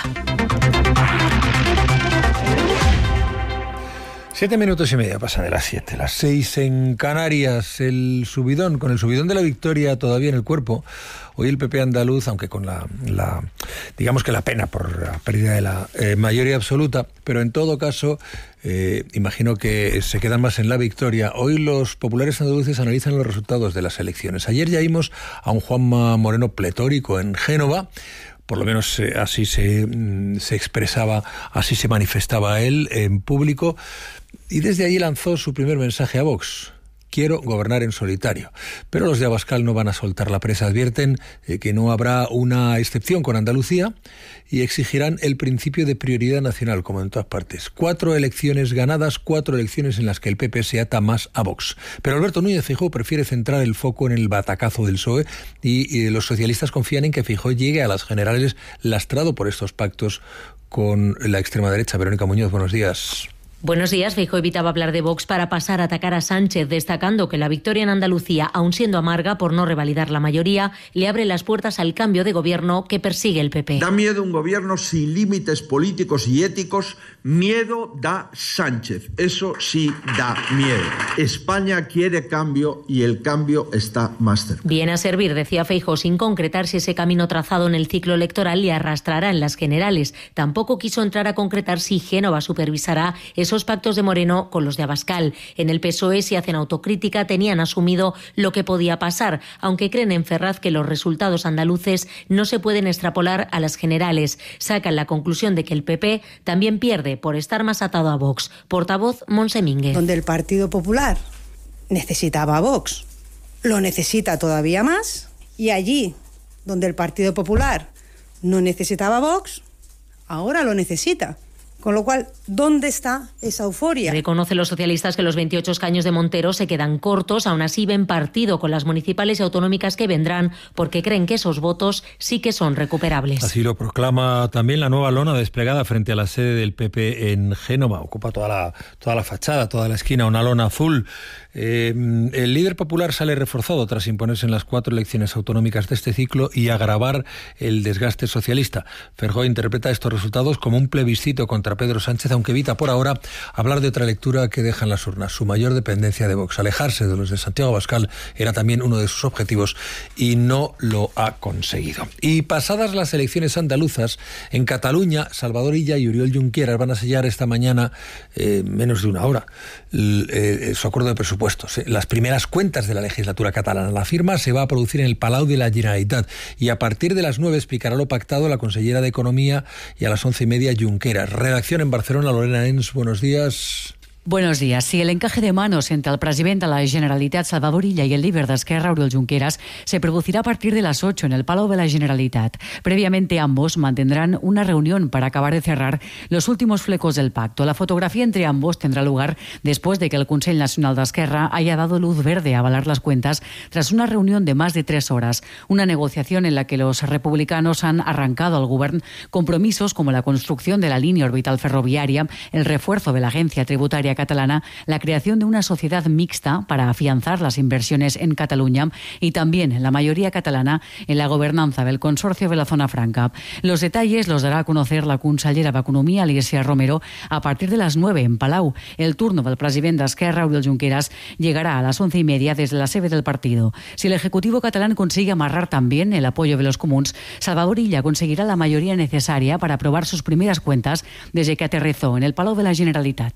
7 minutos y media pasan de las 7, las 6 en Canarias. Con el subidón de la victoria todavía en el cuerpo, hoy el PP andaluz, aunque con digamos que la pena por la pérdida de la mayoría absoluta, pero en todo caso, imagino que se quedan más en la victoria. Hoy los populares andaluces analizan los resultados de las elecciones. Ayer ya vimos a un Juanma Moreno pletórico en Génova. Por lo menos así se expresaba, así se manifestaba él en público, y desde allí lanzó su primer mensaje a Vox: quiero gobernar en solitario. Pero los de Abascal no van a soltar la presa. Advierten que no habrá una excepción con Andalucía y exigirán el principio de prioridad nacional, como en todas partes. 4 elecciones ganadas, 4 elecciones en las que el PP se ata más a Vox. Pero Alberto Núñez Feijóo prefiere centrar el foco en el batacazo del PSOE y los socialistas confían en que Feijóo llegue a las generales lastrado por estos pactos con la extrema derecha. Verónica Muñoz, buenos días. Buenos días. Feijóo evitaba hablar de Vox para pasar a atacar a Sánchez, destacando que la victoria en Andalucía, aun siendo amarga por no revalidar la mayoría, le abre las puertas al cambio de gobierno que persigue el PP. Da miedo un gobierno sin límites políticos y éticos. Miedo da Sánchez. Eso sí da miedo. España quiere cambio y el cambio está más cerca. Viene a servir, decía Feijóo, sin concretar si ese camino trazado en el ciclo electoral le arrastrará en las generales. Tampoco quiso entrar a concretar si Génova supervisará esos pactos de Moreno con los de Abascal. En el PSOE, si hacen autocrítica, tenían asumido lo que podía pasar, aunque creen en Ferraz que los resultados andaluces no se pueden extrapolar a las generales. Sacan la conclusión de que el PP también pierde por estar más atado a Vox. Portavoz Montse Mínguez. Donde el Partido Popular necesitaba a Vox, lo necesita todavía más, y allí donde el Partido Popular no necesitaba a Vox, ahora lo necesita. Con lo cual, ¿dónde está esa euforia? Reconoce los socialistas que los 28 escaños de Montero se quedan cortos, aún así ven partido con las municipales y autonómicas que vendrán, porque creen que esos votos sí que son recuperables. Así lo proclama también la nueva lona desplegada frente a la sede del PP en Génova. Ocupa toda la fachada, toda la esquina, una lona azul. El líder popular sale reforzado tras imponerse en las 4 elecciones autonómicas de este ciclo y agravar el desgaste socialista. Feijóo interpreta estos resultados como un plebiscito contra Pedro Sánchez, aunque evita por ahora hablar de otra lectura que dejan las urnas: su mayor dependencia de Vox. Alejarse de los de Santiago Abascal era también uno de sus objetivos y no lo ha conseguido. Y pasadas las elecciones andaluzas, en Cataluña, Salvador Illa y Oriol Junqueras van a sellar esta mañana, menos de una hora, su acuerdo de presupuestos. Las primeras cuentas de la legislatura catalana. La firma se va a producir en el Palau de la Generalitat y a partir de las 9 explicará lo pactado la consellera de Economía y a las 11:30 Junqueras. Redacción en Barcelona, Lorena Ens, buenos días. Buenos días. Si el encaje de manos entre el presidente de la Generalitat, Salvador Illa, y el líder de Esquerra, Oriol Junqueras, se producirá a partir de las 8 en el Palau de la Generalitat. Previamente, ambos mantendrán una reunión para acabar de cerrar los últimos flecos del pacto. La fotografía entre ambos tendrá lugar después de que el Consell Nacional de Esquerra haya dado luz verde a avalar las cuentas tras una reunión de más de 3 horas. Una negociación en la que los republicanos han arrancado al govern compromisos como la construcción de la línea orbital ferroviaria, el refuerzo de la agencia tributaria Junta catalana la creación de una sociedad mixta para afianzar las inversiones en Cataluña y también la mayoría catalana en la gobernanza del consorcio de la zona franca. Los detalles los dará a conocer la consellera d'Economia, Alícia Romero, a partir de las 9 en Palau. El turno del presidente d'Esquerra, Oriol Junqueras, llegará a las 11:30 desde la sede del partido. Si el Ejecutivo catalán consigue amarrar también el apoyo de los comuns, Salvador Illa conseguirá la mayoría necesaria para aprobar sus primeras cuentas desde que aterrizó en el Palau de la Generalitat.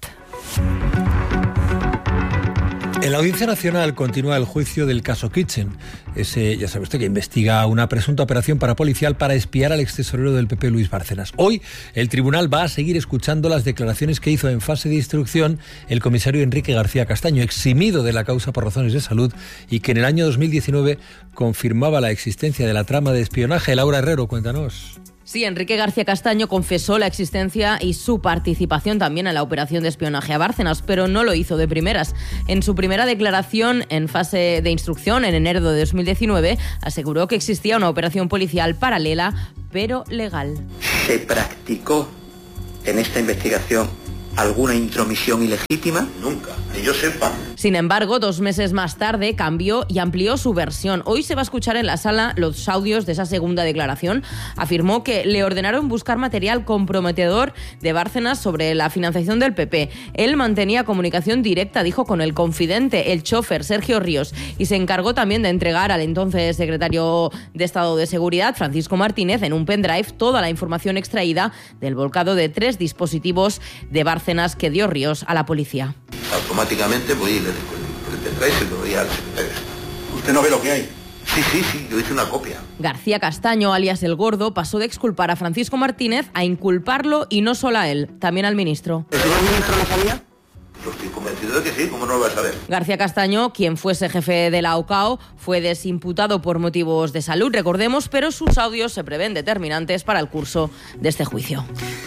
En la Audiencia Nacional continúa el juicio del caso Kitchen. Ese, ya sabe usted, que investiga una presunta operación parapolicial para espiar al extesorero del PP, Luis Bárcenas. Hoy el tribunal va a seguir escuchando las declaraciones que hizo en fase de instrucción el comisario Enrique García Castaño, eximido de la causa por razones de salud y que en el año 2019 confirmaba la existencia de la trama de espionaje. Laura Herrero, cuéntanos. Sí, Enrique García Castaño confesó la existencia y su participación también en la operación de espionaje a Bárcenas, pero no lo hizo de primeras. En su primera declaración en fase de instrucción, en enero de 2019, aseguró que existía una operación policial paralela, pero legal. ¿Se practicó en esta investigación alguna intromisión ilegítima? Nunca, que yo sepa. Sin embargo, 2 meses más tarde cambió y amplió su versión. Hoy se va a escuchar en la sala los audios de esa segunda declaración. Afirmó que le ordenaron buscar material comprometedor de Bárcenas sobre la financiación del PP. Él mantenía comunicación directa, dijo, con el confidente, el chofer Sergio Ríos, y se encargó también de entregar al entonces secretario de Estado de Seguridad, Francisco Martínez, en un pendrive toda la información extraída del volcado de 3 dispositivos de Bárcenas que dio Ríos a la policía. Automáticamente voy y le tendréis y lo doy al secretario. ¿Usted no ve lo que hay? Sí, yo hice una copia. García Castaño, alias El Gordo, pasó de exculpar a Francisco Martínez a inculparlo, y no solo a él, también al ministro. ¿El señor ministro lo sabía? Yo estoy convencido de que sí, ¿cómo no lo va a saber? García Castaño, quien fuese jefe de la AOCAO, fue desimputado por motivos de salud, recordemos, pero sus audios se prevén determinantes para el curso de este juicio.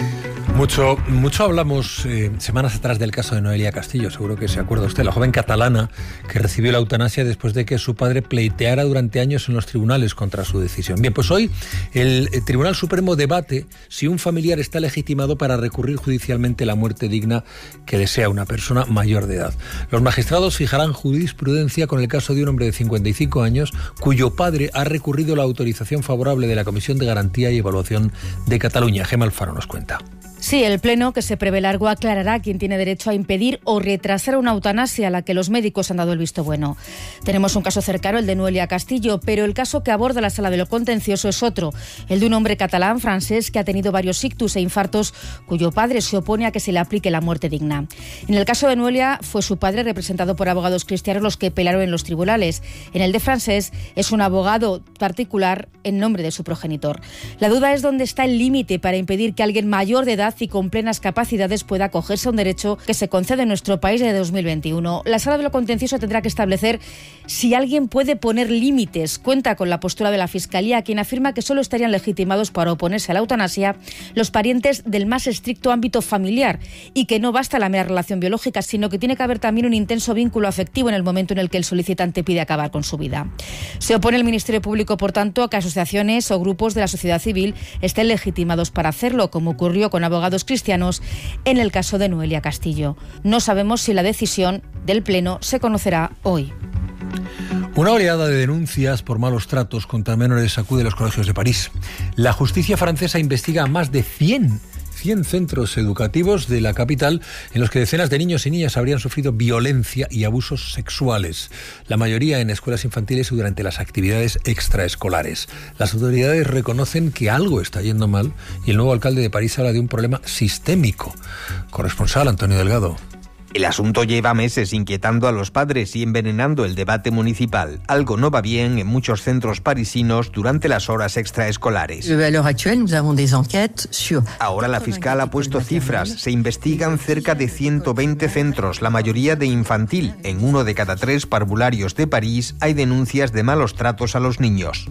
Mucho hablamos semanas atrás del caso de Noelia Castillo, seguro que se acuerda usted, la joven catalana que recibió la eutanasia después de que su padre pleiteara durante años en los tribunales contra su decisión. Bien, pues hoy el Tribunal Supremo debate si un familiar está legitimado para recurrir judicialmente la muerte digna que desea una persona mayor de edad. Los magistrados fijarán jurisprudencia con el caso de un hombre de 55 años cuyo padre ha recurrido la autorización favorable de la Comisión de Garantía y Evaluación de Cataluña. Gemma Alfaro nos cuenta. Sí, el Pleno, que se prevé largo, aclarará quién tiene derecho a impedir o retrasar una eutanasia a la que los médicos han dado el visto bueno. Tenemos un caso cercano, el de Noelia Castillo, pero el caso que aborda la Sala de lo Contencioso es otro, el de un hombre catalán francés que ha tenido varios ictus e infartos cuyo padre se opone a que se le aplique la muerte digna. En el caso de Noelia fue su padre, representado por abogados cristianos, los que pelearon en los tribunales. En el de francés es un abogado particular en nombre de su progenitor. La duda es dónde está el límite para impedir que alguien mayor de edad y con plenas capacidades pueda acogerse a un derecho que se concede en nuestro país desde 2021. La Sala de lo Contencioso tendrá que establecer si alguien puede poner límites. Cuenta con la postura de la Fiscalía, quien afirma que solo estarían legitimados para oponerse a la eutanasia los parientes del más estricto ámbito familiar y que no basta la mera relación biológica, sino que tiene que haber también un intenso vínculo afectivo en el momento en el que el solicitante pide acabar con su vida. Se opone el Ministerio Público, por tanto, a que asociaciones o grupos de la sociedad civil estén legitimados para hacerlo, como ocurrió con abogados cristianos en el caso de Noelia Castillo. No sabemos si la decisión del Pleno se conocerá hoy. Una oleada de denuncias por malos tratos contra menores sacude los colegios de París. La justicia francesa investiga a más de 100 centros educativos de la capital en los que decenas de niños y niñas habrían sufrido violencia y abusos sexuales, la mayoría en escuelas infantiles y durante las actividades extraescolares. Las autoridades reconocen que algo está yendo mal y el nuevo alcalde de París habla de un problema sistémico. Corresponsal Antonio Delgado. El asunto lleva meses inquietando a los padres y envenenando el debate municipal. Algo no va bien en muchos centros parisinos durante las horas extraescolares. Ahora la fiscal ha puesto cifras. Se investigan cerca de 120 centros, la mayoría de infantil. En 1 de cada 3 parvularios de París hay denuncias de malos tratos a los niños.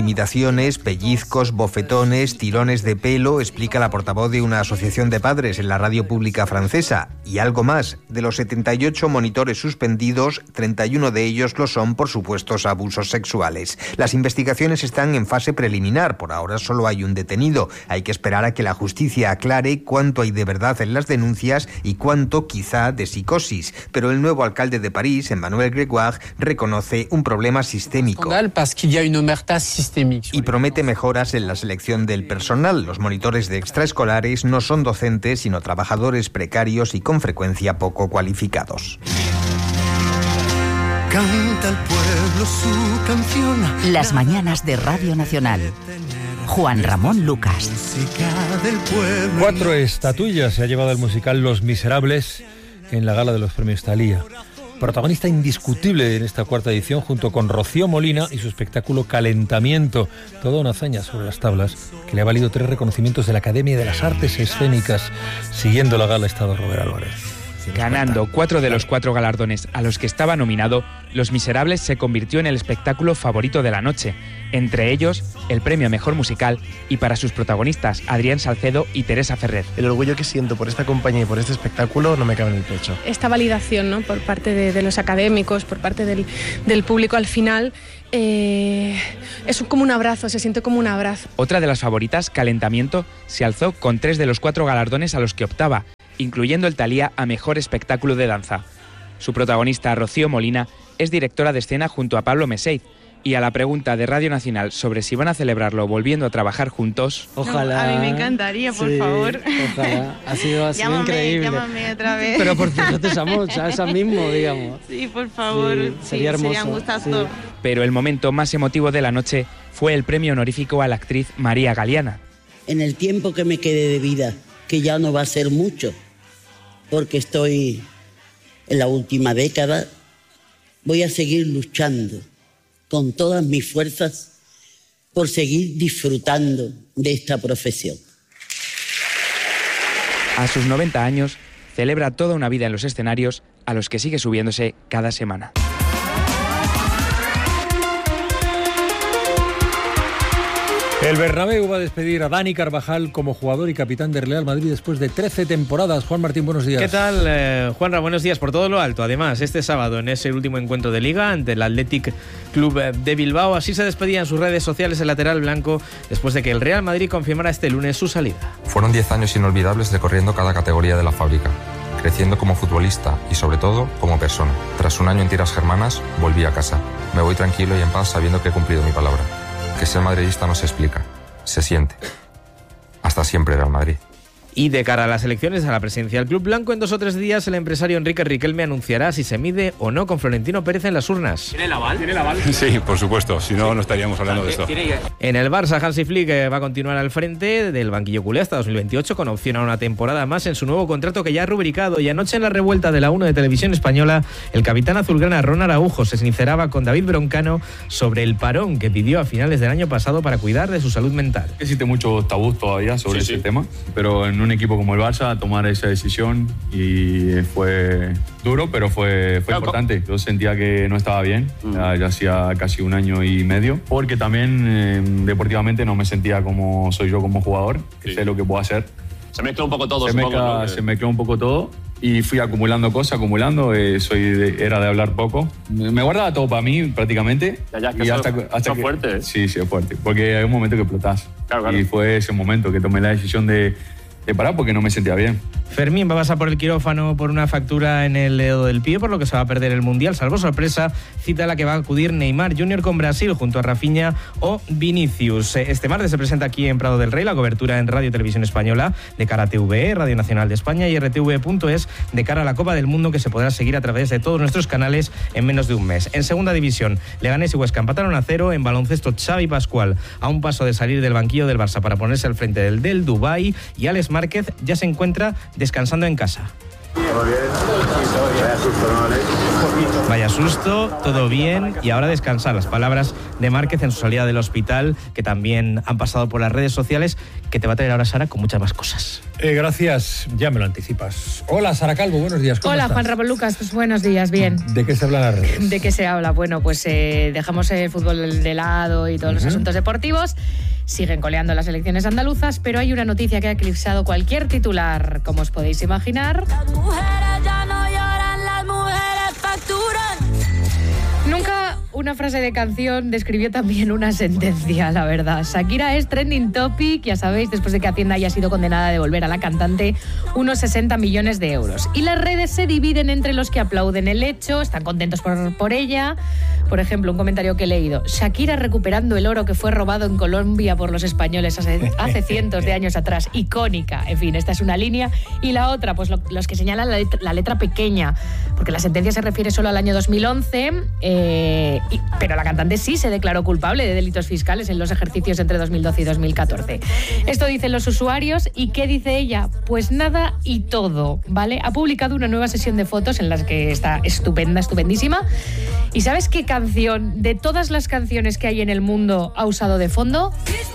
Intimidaciones, pellizcos, bofetones, tirones de pelo, explica la portavoz de una asociación de padres en la la radio pública francesa. Y algo más, de los 78 monitores suspendidos, 31 de ellos lo son por supuestos abusos sexuales. Las investigaciones están en fase preliminar, por ahora solo hay un detenido. Hay que esperar a que la justicia aclare cuánto hay de verdad en las denuncias y cuánto quizá de psicosis. Pero el nuevo alcalde de París, Emmanuel Grégoire, reconoce un problema sistémico y promete mejoras en la selección del personal. Los monitores de extraescolares no son docentes, sino trabajadores precarios y con frecuencia poco cualificados. Canta el pueblo su canción. Las mañanas de Radio Nacional. Juan Ramón Lucas. 4 estatuillas se ha llevado el musical Los Miserables en la gala de los premios Thalía. Protagonista indiscutible en esta 4ª edición, junto con Rocío Molina y su espectáculo Calentamiento. Toda una hazaña sobre las tablas que le ha valido 3 reconocimientos de la Academia de las Artes Escénicas. Siguiendo la gala ha estado Robert Álvarez. Ganando 4 de los 4 galardones a los que estaba nominado, Los Miserables se convirtió en el espectáculo favorito de la noche, entre ellos el premio a Mejor Musical y para sus protagonistas Adrián Salcedo y Teresa Ferrer. El orgullo que siento por esta compañía y por este espectáculo no me cabe en el pecho. Esta validación, ¿no?, por parte de los académicos, por parte del público al final, es como un abrazo, se siente como un abrazo. Otra de las favoritas, Calentamiento, se alzó con 3 de los 4 galardones a los que optaba, incluyendo el Thalía a Mejor Espectáculo de Danza. Su protagonista, Rocío Molina, es directora de escena junto a Pablo Meseid, y a la pregunta de Radio Nacional sobre si van a celebrarlo volviendo a trabajar juntos... Ojalá. No, a mí me encantaría, por favor. Ojalá. Ha sido increíble. Llámame otra vez. Pero porque nosotros somos a eso mismo, digamos. Sí, por favor. Sí, sería hermoso. Sería un gustazo. Sí. Pero el momento más emotivo de la noche fue el premio honorífico a la actriz María Galeana. En el tiempo que me quede de vida, que ya no va a ser mucho, porque estoy en la última década, voy a seguir luchando con todas mis fuerzas por seguir disfrutando de esta profesión. A sus 90 años, celebra toda una vida en los escenarios a los que sigue subiéndose cada semana. El Bernabéu va a despedir a Dani Carvajal como jugador y capitán del Real Madrid después de 13 temporadas. Juan Martín, buenos días. ¿Qué tal, Juanra? Buenos días por todo lo alto. Además, este sábado en ese último encuentro de Liga ante el Athletic Club de Bilbao, así se despedía en sus redes sociales el lateral blanco después de que el Real Madrid confirmara este lunes su salida. Fueron 10 años inolvidables recorriendo cada categoría de la fábrica, creciendo como futbolista y sobre todo como persona. Tras un año en tierras germanas, volví a casa. Me voy tranquilo y en paz sabiendo que he cumplido mi palabra. Que ser madridista no se explica, se siente. Hasta siempre, Real Madrid. Y de cara a las elecciones a la presidencia del Club Blanco, en 2 o 3 días el empresario Enrique Riquelme anunciará si se mide o no con Florentino Pérez en las urnas. ¿Tiene el aval? ¿Tiene el aval? Sí, por supuesto, si no, no estaríamos hablando de esto. En el Barça, Hansi Flick va a continuar al frente del banquillo culé hasta 2028 con opción a una temporada más en su nuevo contrato que ya ha rubricado. Y anoche en la revuelta de la 1 de Televisión Española, el capitán azulgrana Ron Araujo se sinceraba con David Broncano sobre el parón que pidió a finales del año pasado para cuidar de su salud mental. Existe mucho tabú todavía sobre ese tema, pero en un equipo como el Barça tomar esa decisión y fue duro, pero fue importante. Yo sentía que no estaba bien, ya hacía casi 1 año y medio, porque también deportivamente no me sentía como soy yo como jugador, que sé lo que puedo hacer. Se mezcla un poco todo, Se mezcló un poco todo y fui acumulando cosas, era de hablar poco. Me guardaba todo para mí prácticamente. Y hasta que, fuerte, ¿eh? Sí, es fuerte, porque hay un momento que explotás. Claro. Y fue ese momento que tomé la decisión de parar porque no me sentía bien. Fermín va a pasar por el quirófano por una fractura en el dedo del pie, por lo que se va a perder el Mundial. Salvo sorpresa, cita a la que va a acudir Neymar Jr. con Brasil junto a Rafinha o Vinicius. Este martes se presenta aquí en Prado del Rey la cobertura en Radio Televisión Española de cara a TVE, Radio Nacional de España y RTV.es de cara a la Copa del Mundo, que se podrá seguir a través de todos nuestros canales en menos de un mes. En segunda división, Leganés y Huesca empataron a 0. En baloncesto, Xavi Pascual a un paso de salir del banquillo del Barça para ponerse al frente del Dubái, y Alex Márquez ya se encuentra descansando en casa. ¿Todo bien? Vaya susto, ¿no, Alex? Vaya susto, todo bien y ahora descansar. Las palabras de Márquez en su salida del hospital, que también han pasado por las redes sociales, que te va a traer ahora Sara con muchas más cosas. Gracias, ya me lo anticipas. Hola, Sara Calvo, buenos días. ¿Cómo estás? Juan Ramón Lucas, pues buenos días, bien. ¿De qué se habla en las redes? ¿De qué se habla? Bueno, pues dejamos el fútbol de lado y todos los asuntos deportivos. Siguen coleando las elecciones andaluzas, pero hay una noticia que ha eclipsado cualquier titular, como os podéis imaginar. Las mujeres ya no lloran, las mujeres facturan. Nunca una frase de canción describió también una sentencia, la verdad. Shakira es trending topic, ya sabéis, después de que Hacienda haya sido condenada a devolver a la cantante unos 60 millones de euros. Y las redes se dividen entre los que aplauden el hecho, están contentos por ella. Por ejemplo, un comentario que he leído: Shakira recuperando el oro que fue robado en Colombia por los españoles hace cientos de años atrás. Icónica. En fin, esta es una línea. Y la otra, pues los que señalan la letra pequeña, porque la sentencia se refiere solo al año 2011, pero la cantante sí se declaró culpable de delitos fiscales en los ejercicios entre 2012 y 2014. Esto dicen los usuarios. ¿Y qué dice ella? Pues nada y todo, ¿vale? Ha publicado una nueva sesión de fotos en las que está estupendísima. ¿Y sabes qué canción de todas las canciones que hay en el mundo ha usado de fondo?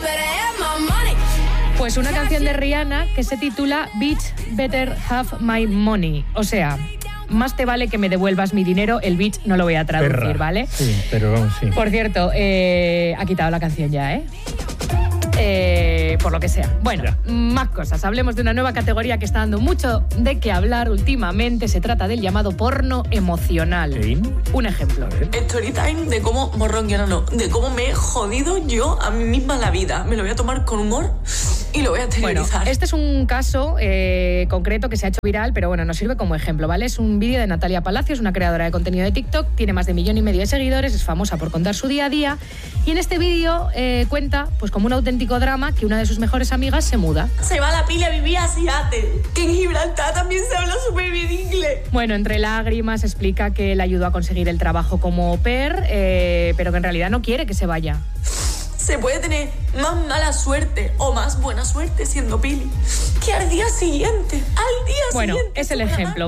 Pues una canción de Rihanna que se titula Bitch Better Have My Money. O sea, más te vale que me devuelvas mi dinero. El bitch no lo voy a traducir, Perra. ¿vale? Sí, pero vamos, sí. Por cierto, ha quitado la canción ya, ¿eh? Por lo que sea. Bueno, más cosas. Hablemos de una nueva categoría que está dando mucho de qué hablar últimamente. Se trata del llamado porno emocional. Un ejemplo. Story time de cómo, de cómo me he jodido yo a mí misma la vida. Me lo voy a tomar con humor y lo voy a exteriorizar. Bueno, este es un caso concreto que se ha hecho viral, pero bueno, nos sirve como ejemplo, ¿vale? Es un vídeo de Natalia Palacios, una creadora de contenido de TikTok, tiene más de 1,5 millones de seguidores, es famosa por contar su día a día, y en este vídeo cuenta, pues como un auténtico drama, que una de sus mejores amigas se muda. Se va a la pila a vivir a Seattle, que en Gibraltar también se habla súper bien inglés. Bueno, entre lágrimas explica que le ayudó a conseguir el trabajo como au pair, pero que en realidad no quiere que se vaya. Se puede tener más mala suerte o más buena suerte siendo pili que al día siguiente. Bueno, es el ejemplo,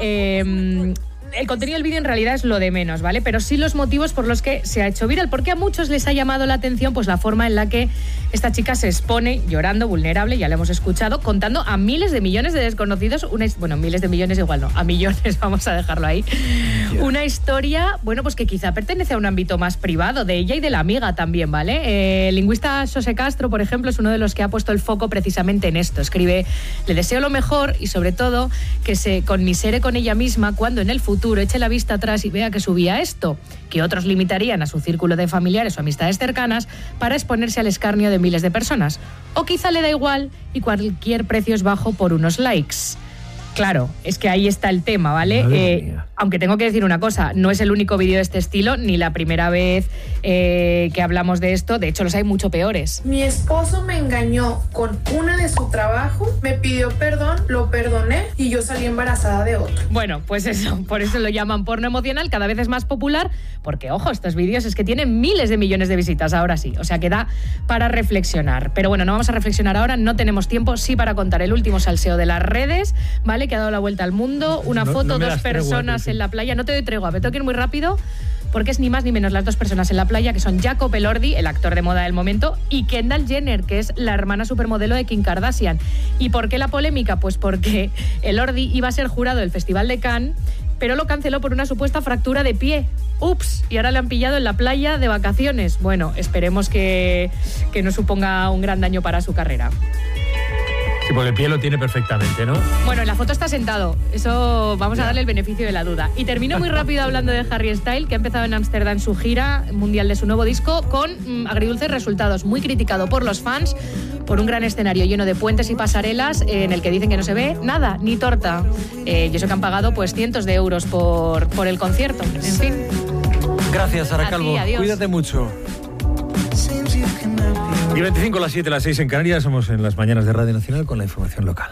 ¿vale? El contenido del vídeo en realidad es lo de menos, ¿vale? Pero sí los motivos por los que se ha hecho viral, porque a muchos les ha llamado la atención pues la forma en la que esta chica se expone llorando, vulnerable, ya lo hemos escuchado, contando a miles de millones de desconocidos, miles de millones igual no, a millones, vamos a dejarlo ahí. Una historia, bueno, pues que quizá pertenece a un ámbito más privado de ella y de la amiga también, ¿vale? El lingüista José Castro, por ejemplo, es uno de los que ha puesto el foco precisamente en esto. Escribe: le deseo lo mejor y sobre todo que se conmisere con ella misma cuando en el futuro eche la vista atrás y vea que subía esto, que otros limitarían a su círculo de familiares o amistades cercanas para exponerse al escarnio de miles de personas. O quizá le da igual y cualquier precio es bajo por unos likes. Claro, es que ahí está el tema, ¿vale? Aunque tengo que decir una cosa, no es el único vídeo de este estilo, ni la primera vez que hablamos de esto. De hecho, los hay mucho peores. Mi esposo me engañó con una de su trabajo, me pidió perdón, lo perdoné y yo salí embarazada de otro. Bueno, pues eso, por eso lo llaman porno emocional, cada vez es más popular, porque, ojo, estos vídeos es que tienen miles de millones de visitas, ahora sí, o sea que da para reflexionar. Pero bueno, no vamos a reflexionar ahora, no tenemos tiempo, sí para contar el último salseo de las redes, ¿vale? Que ha dado la vuelta al mundo, una foto, dos personas en la playa, no te doy tregua, me tengo que ir muy rápido, porque es ni más ni menos las dos personas en la playa, que son Jacob Elordi, el actor de moda del momento, y Kendall Jenner, que es la hermana supermodelo de Kim Kardashian. ¿Y por qué la polémica? Pues porque Elordi iba a ser jurado del Festival de Cannes, pero lo canceló por una supuesta fractura de pie. ¡Ups! Y ahora le han pillado en la playa de vacaciones. Bueno, esperemos que no suponga un gran daño para su carrera. Sí, porque el pie lo tiene perfectamente, ¿no? Bueno, en la foto está sentado. Eso vamos a darle el beneficio de la duda. Y termino muy rápido hablando de Harry Styles, que ha empezado en Ámsterdam su gira mundial de su nuevo disco con agridulces resultados. Muy criticado por los fans por un gran escenario lleno de puentes y pasarelas en el que dicen que no se ve nada, ni torta. Y eso que han pagado pues cientos de euros por el concierto. En fin. Gracias, Sara Calvo. Adiós. Cuídate mucho. Y 25 a las 7, a las 6 en Canarias, somos en las mañanas de Radio Nacional con la información local.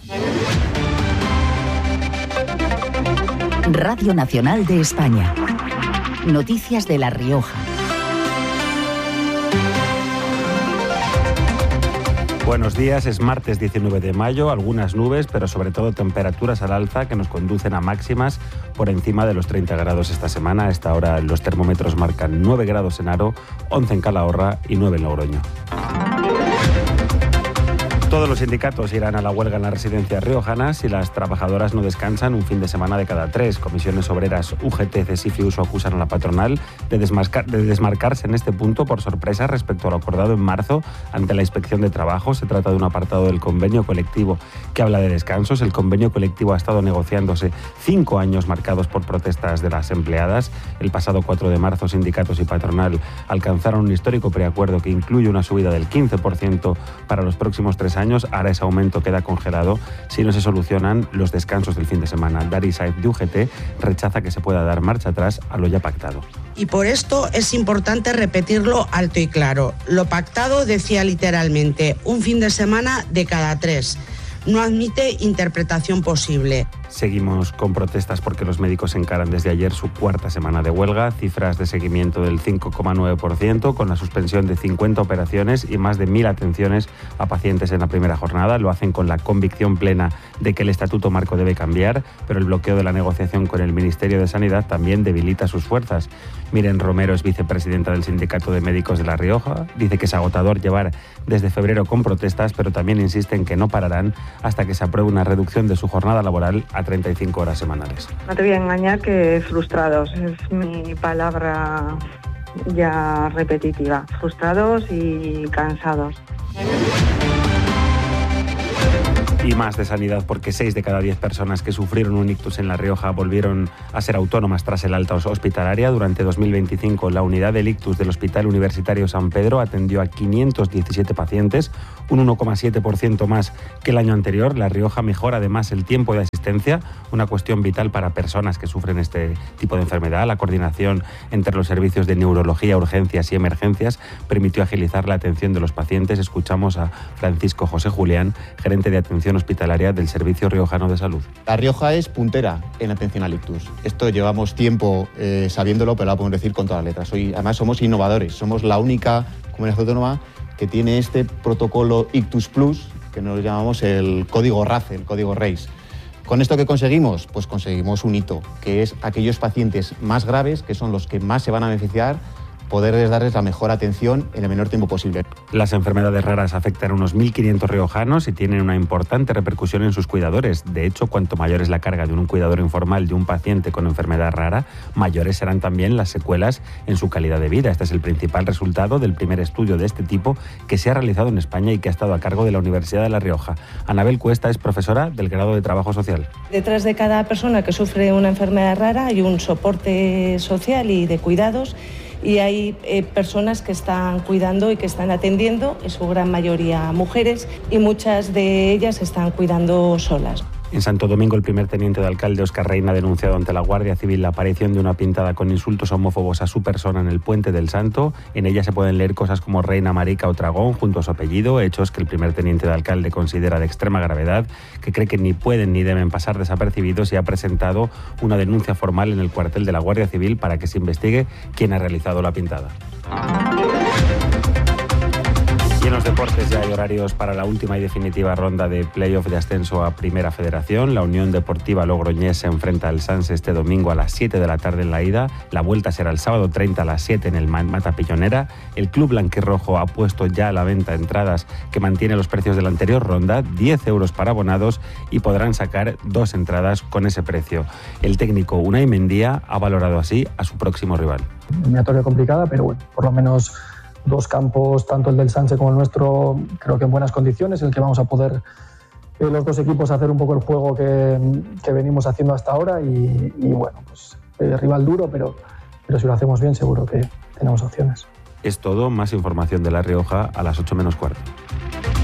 Radio Nacional de España. Noticias de La Rioja. Buenos días, es martes 19 de mayo, algunas nubes, pero sobre todo temperaturas al alza que nos conducen a máximas por encima de los 30 grados esta semana. A esta hora los termómetros marcan 9 grados en Haro, 11 en Calahorra y 9 en Logroño. Todos los sindicatos irán a la huelga en las residencias riojanas y las trabajadoras no descansan un fin de semana de cada 3. Comisiones Obreras, UGT, CESIF y USO acusan a la patronal de desmarcarse en este punto por sorpresa respecto a lo acordado en marzo ante la Inspección de Trabajo. Se trata de un apartado del convenio colectivo que habla de descansos. El convenio colectivo ha estado negociándose 5 años marcados por protestas de las empleadas. El pasado 4 de marzo, sindicatos y patronal alcanzaron un histórico preacuerdo que incluye una subida del 15% para los próximos 3 años. Ahora ese aumento queda congelado si no se solucionan los descansos del fin de semana. Dari Said de UGT rechaza que se pueda dar marcha atrás a lo ya pactado. Y por esto es importante repetirlo alto y claro. Lo pactado decía literalmente un fin de semana de cada 3. No admite interpretación posible. Seguimos con protestas porque los médicos encaran desde ayer su 4ª semana de huelga, cifras de seguimiento del 5,9%, con la suspensión de 50 operaciones y más de 1.000 atenciones a pacientes en la primera jornada. Lo hacen con la convicción plena de que el Estatuto Marco debe cambiar, pero el bloqueo de la negociación con el Ministerio de Sanidad también debilita sus fuerzas. Miren Romero es vicepresidenta del Sindicato de Médicos de La Rioja. Dice que es agotador llevar desde febrero con protestas, pero también insiste en que no pararán hasta que se apruebe una reducción de su jornada laboral a 35 horas semanales. No te voy a engañar que frustrados, es mi palabra ya repetitiva. Frustrados y cansados. Y más de sanidad, porque 6 de cada 10 personas que sufrieron un ictus en La Rioja volvieron a ser autónomas tras el alta hospitalaria. Durante 2025, la unidad del ictus del Hospital Universitario San Pedro atendió a 517 pacientes, un 1,7% más que el año anterior. La Rioja mejora además el tiempo de asistencia, una cuestión vital para personas que sufren este tipo de enfermedad. La coordinación entre los servicios de neurología, urgencias y emergencias permitió agilizar la atención de los pacientes. Escuchamos a Francisco José Julián, gerente de atención hospitalaria del Servicio Riojano de Salud. La Rioja es puntera en atención al ictus. Esto llevamos tiempo sabiéndolo, pero lo podemos decir con todas las letras. Hoy, además, somos innovadores. Somos la única comunidad autónoma que tiene este protocolo Ictus Plus, que nos llamamos el código RACE, el código RACE. ¿Con esto qué conseguimos? Pues conseguimos un hito, que es aquellos pacientes más graves, que son los que más se van a beneficiar, poderles darles la mejor atención en el menor tiempo posible. Las enfermedades raras afectan a unos 1.500 riojanos y tienen una importante repercusión en sus cuidadores. De hecho, cuanto mayor es la carga de un cuidador informal de un paciente con enfermedad rara, mayores serán también las secuelas en su calidad de vida. Este es el principal resultado del primer estudio de este tipo que se ha realizado en España y que ha estado a cargo de la Universidad de La Rioja. Anabel Cuesta es profesora del grado de Trabajo Social. Detrás de cada persona que sufre una enfermedad rara hay un soporte social y de cuidados, y hay personas que están cuidando y que están atendiendo, en su gran mayoría mujeres, y muchas de ellas están cuidando solas. En Santo Domingo, el primer teniente de alcalde, Óscar Reina, ha denunciado ante la Guardia Civil la aparición de una pintada con insultos homófobos a su persona en el Puente del Santo. En ella se pueden leer cosas como reina, marica o dragón junto a su apellido, hechos que el primer teniente de alcalde considera de extrema gravedad, que cree que ni pueden ni deben pasar desapercibidos, y ha presentado una denuncia formal en el cuartel de la Guardia Civil para que se investigue quién ha realizado la pintada. Y en los deportes ya hay horarios para la última y definitiva ronda de playoff de ascenso a Primera Federación. La Unión Deportiva Logroñés se enfrenta al Sanse este domingo a las 7 de la tarde en la ida. La vuelta será el sábado 30 a las 7 en el Mata Pillonera. El club blanquirrojo ha puesto ya a la venta entradas que mantiene los precios de la anterior ronda, 10 euros para abonados, y podrán sacar 2 entradas con ese precio. El técnico Unai Mendía ha valorado así a su próximo rival. Eliminatoria complicada, pero bueno, por lo menos 2 campos, tanto el del Sánchez como el nuestro, creo que en buenas condiciones, en el que vamos a poder los 2 equipos hacer un poco el juego que venimos haciendo hasta ahora, y bueno, pues rival duro, pero si lo hacemos bien seguro que tenemos opciones. Es todo. Más información de La Rioja a las 8 menos cuarto.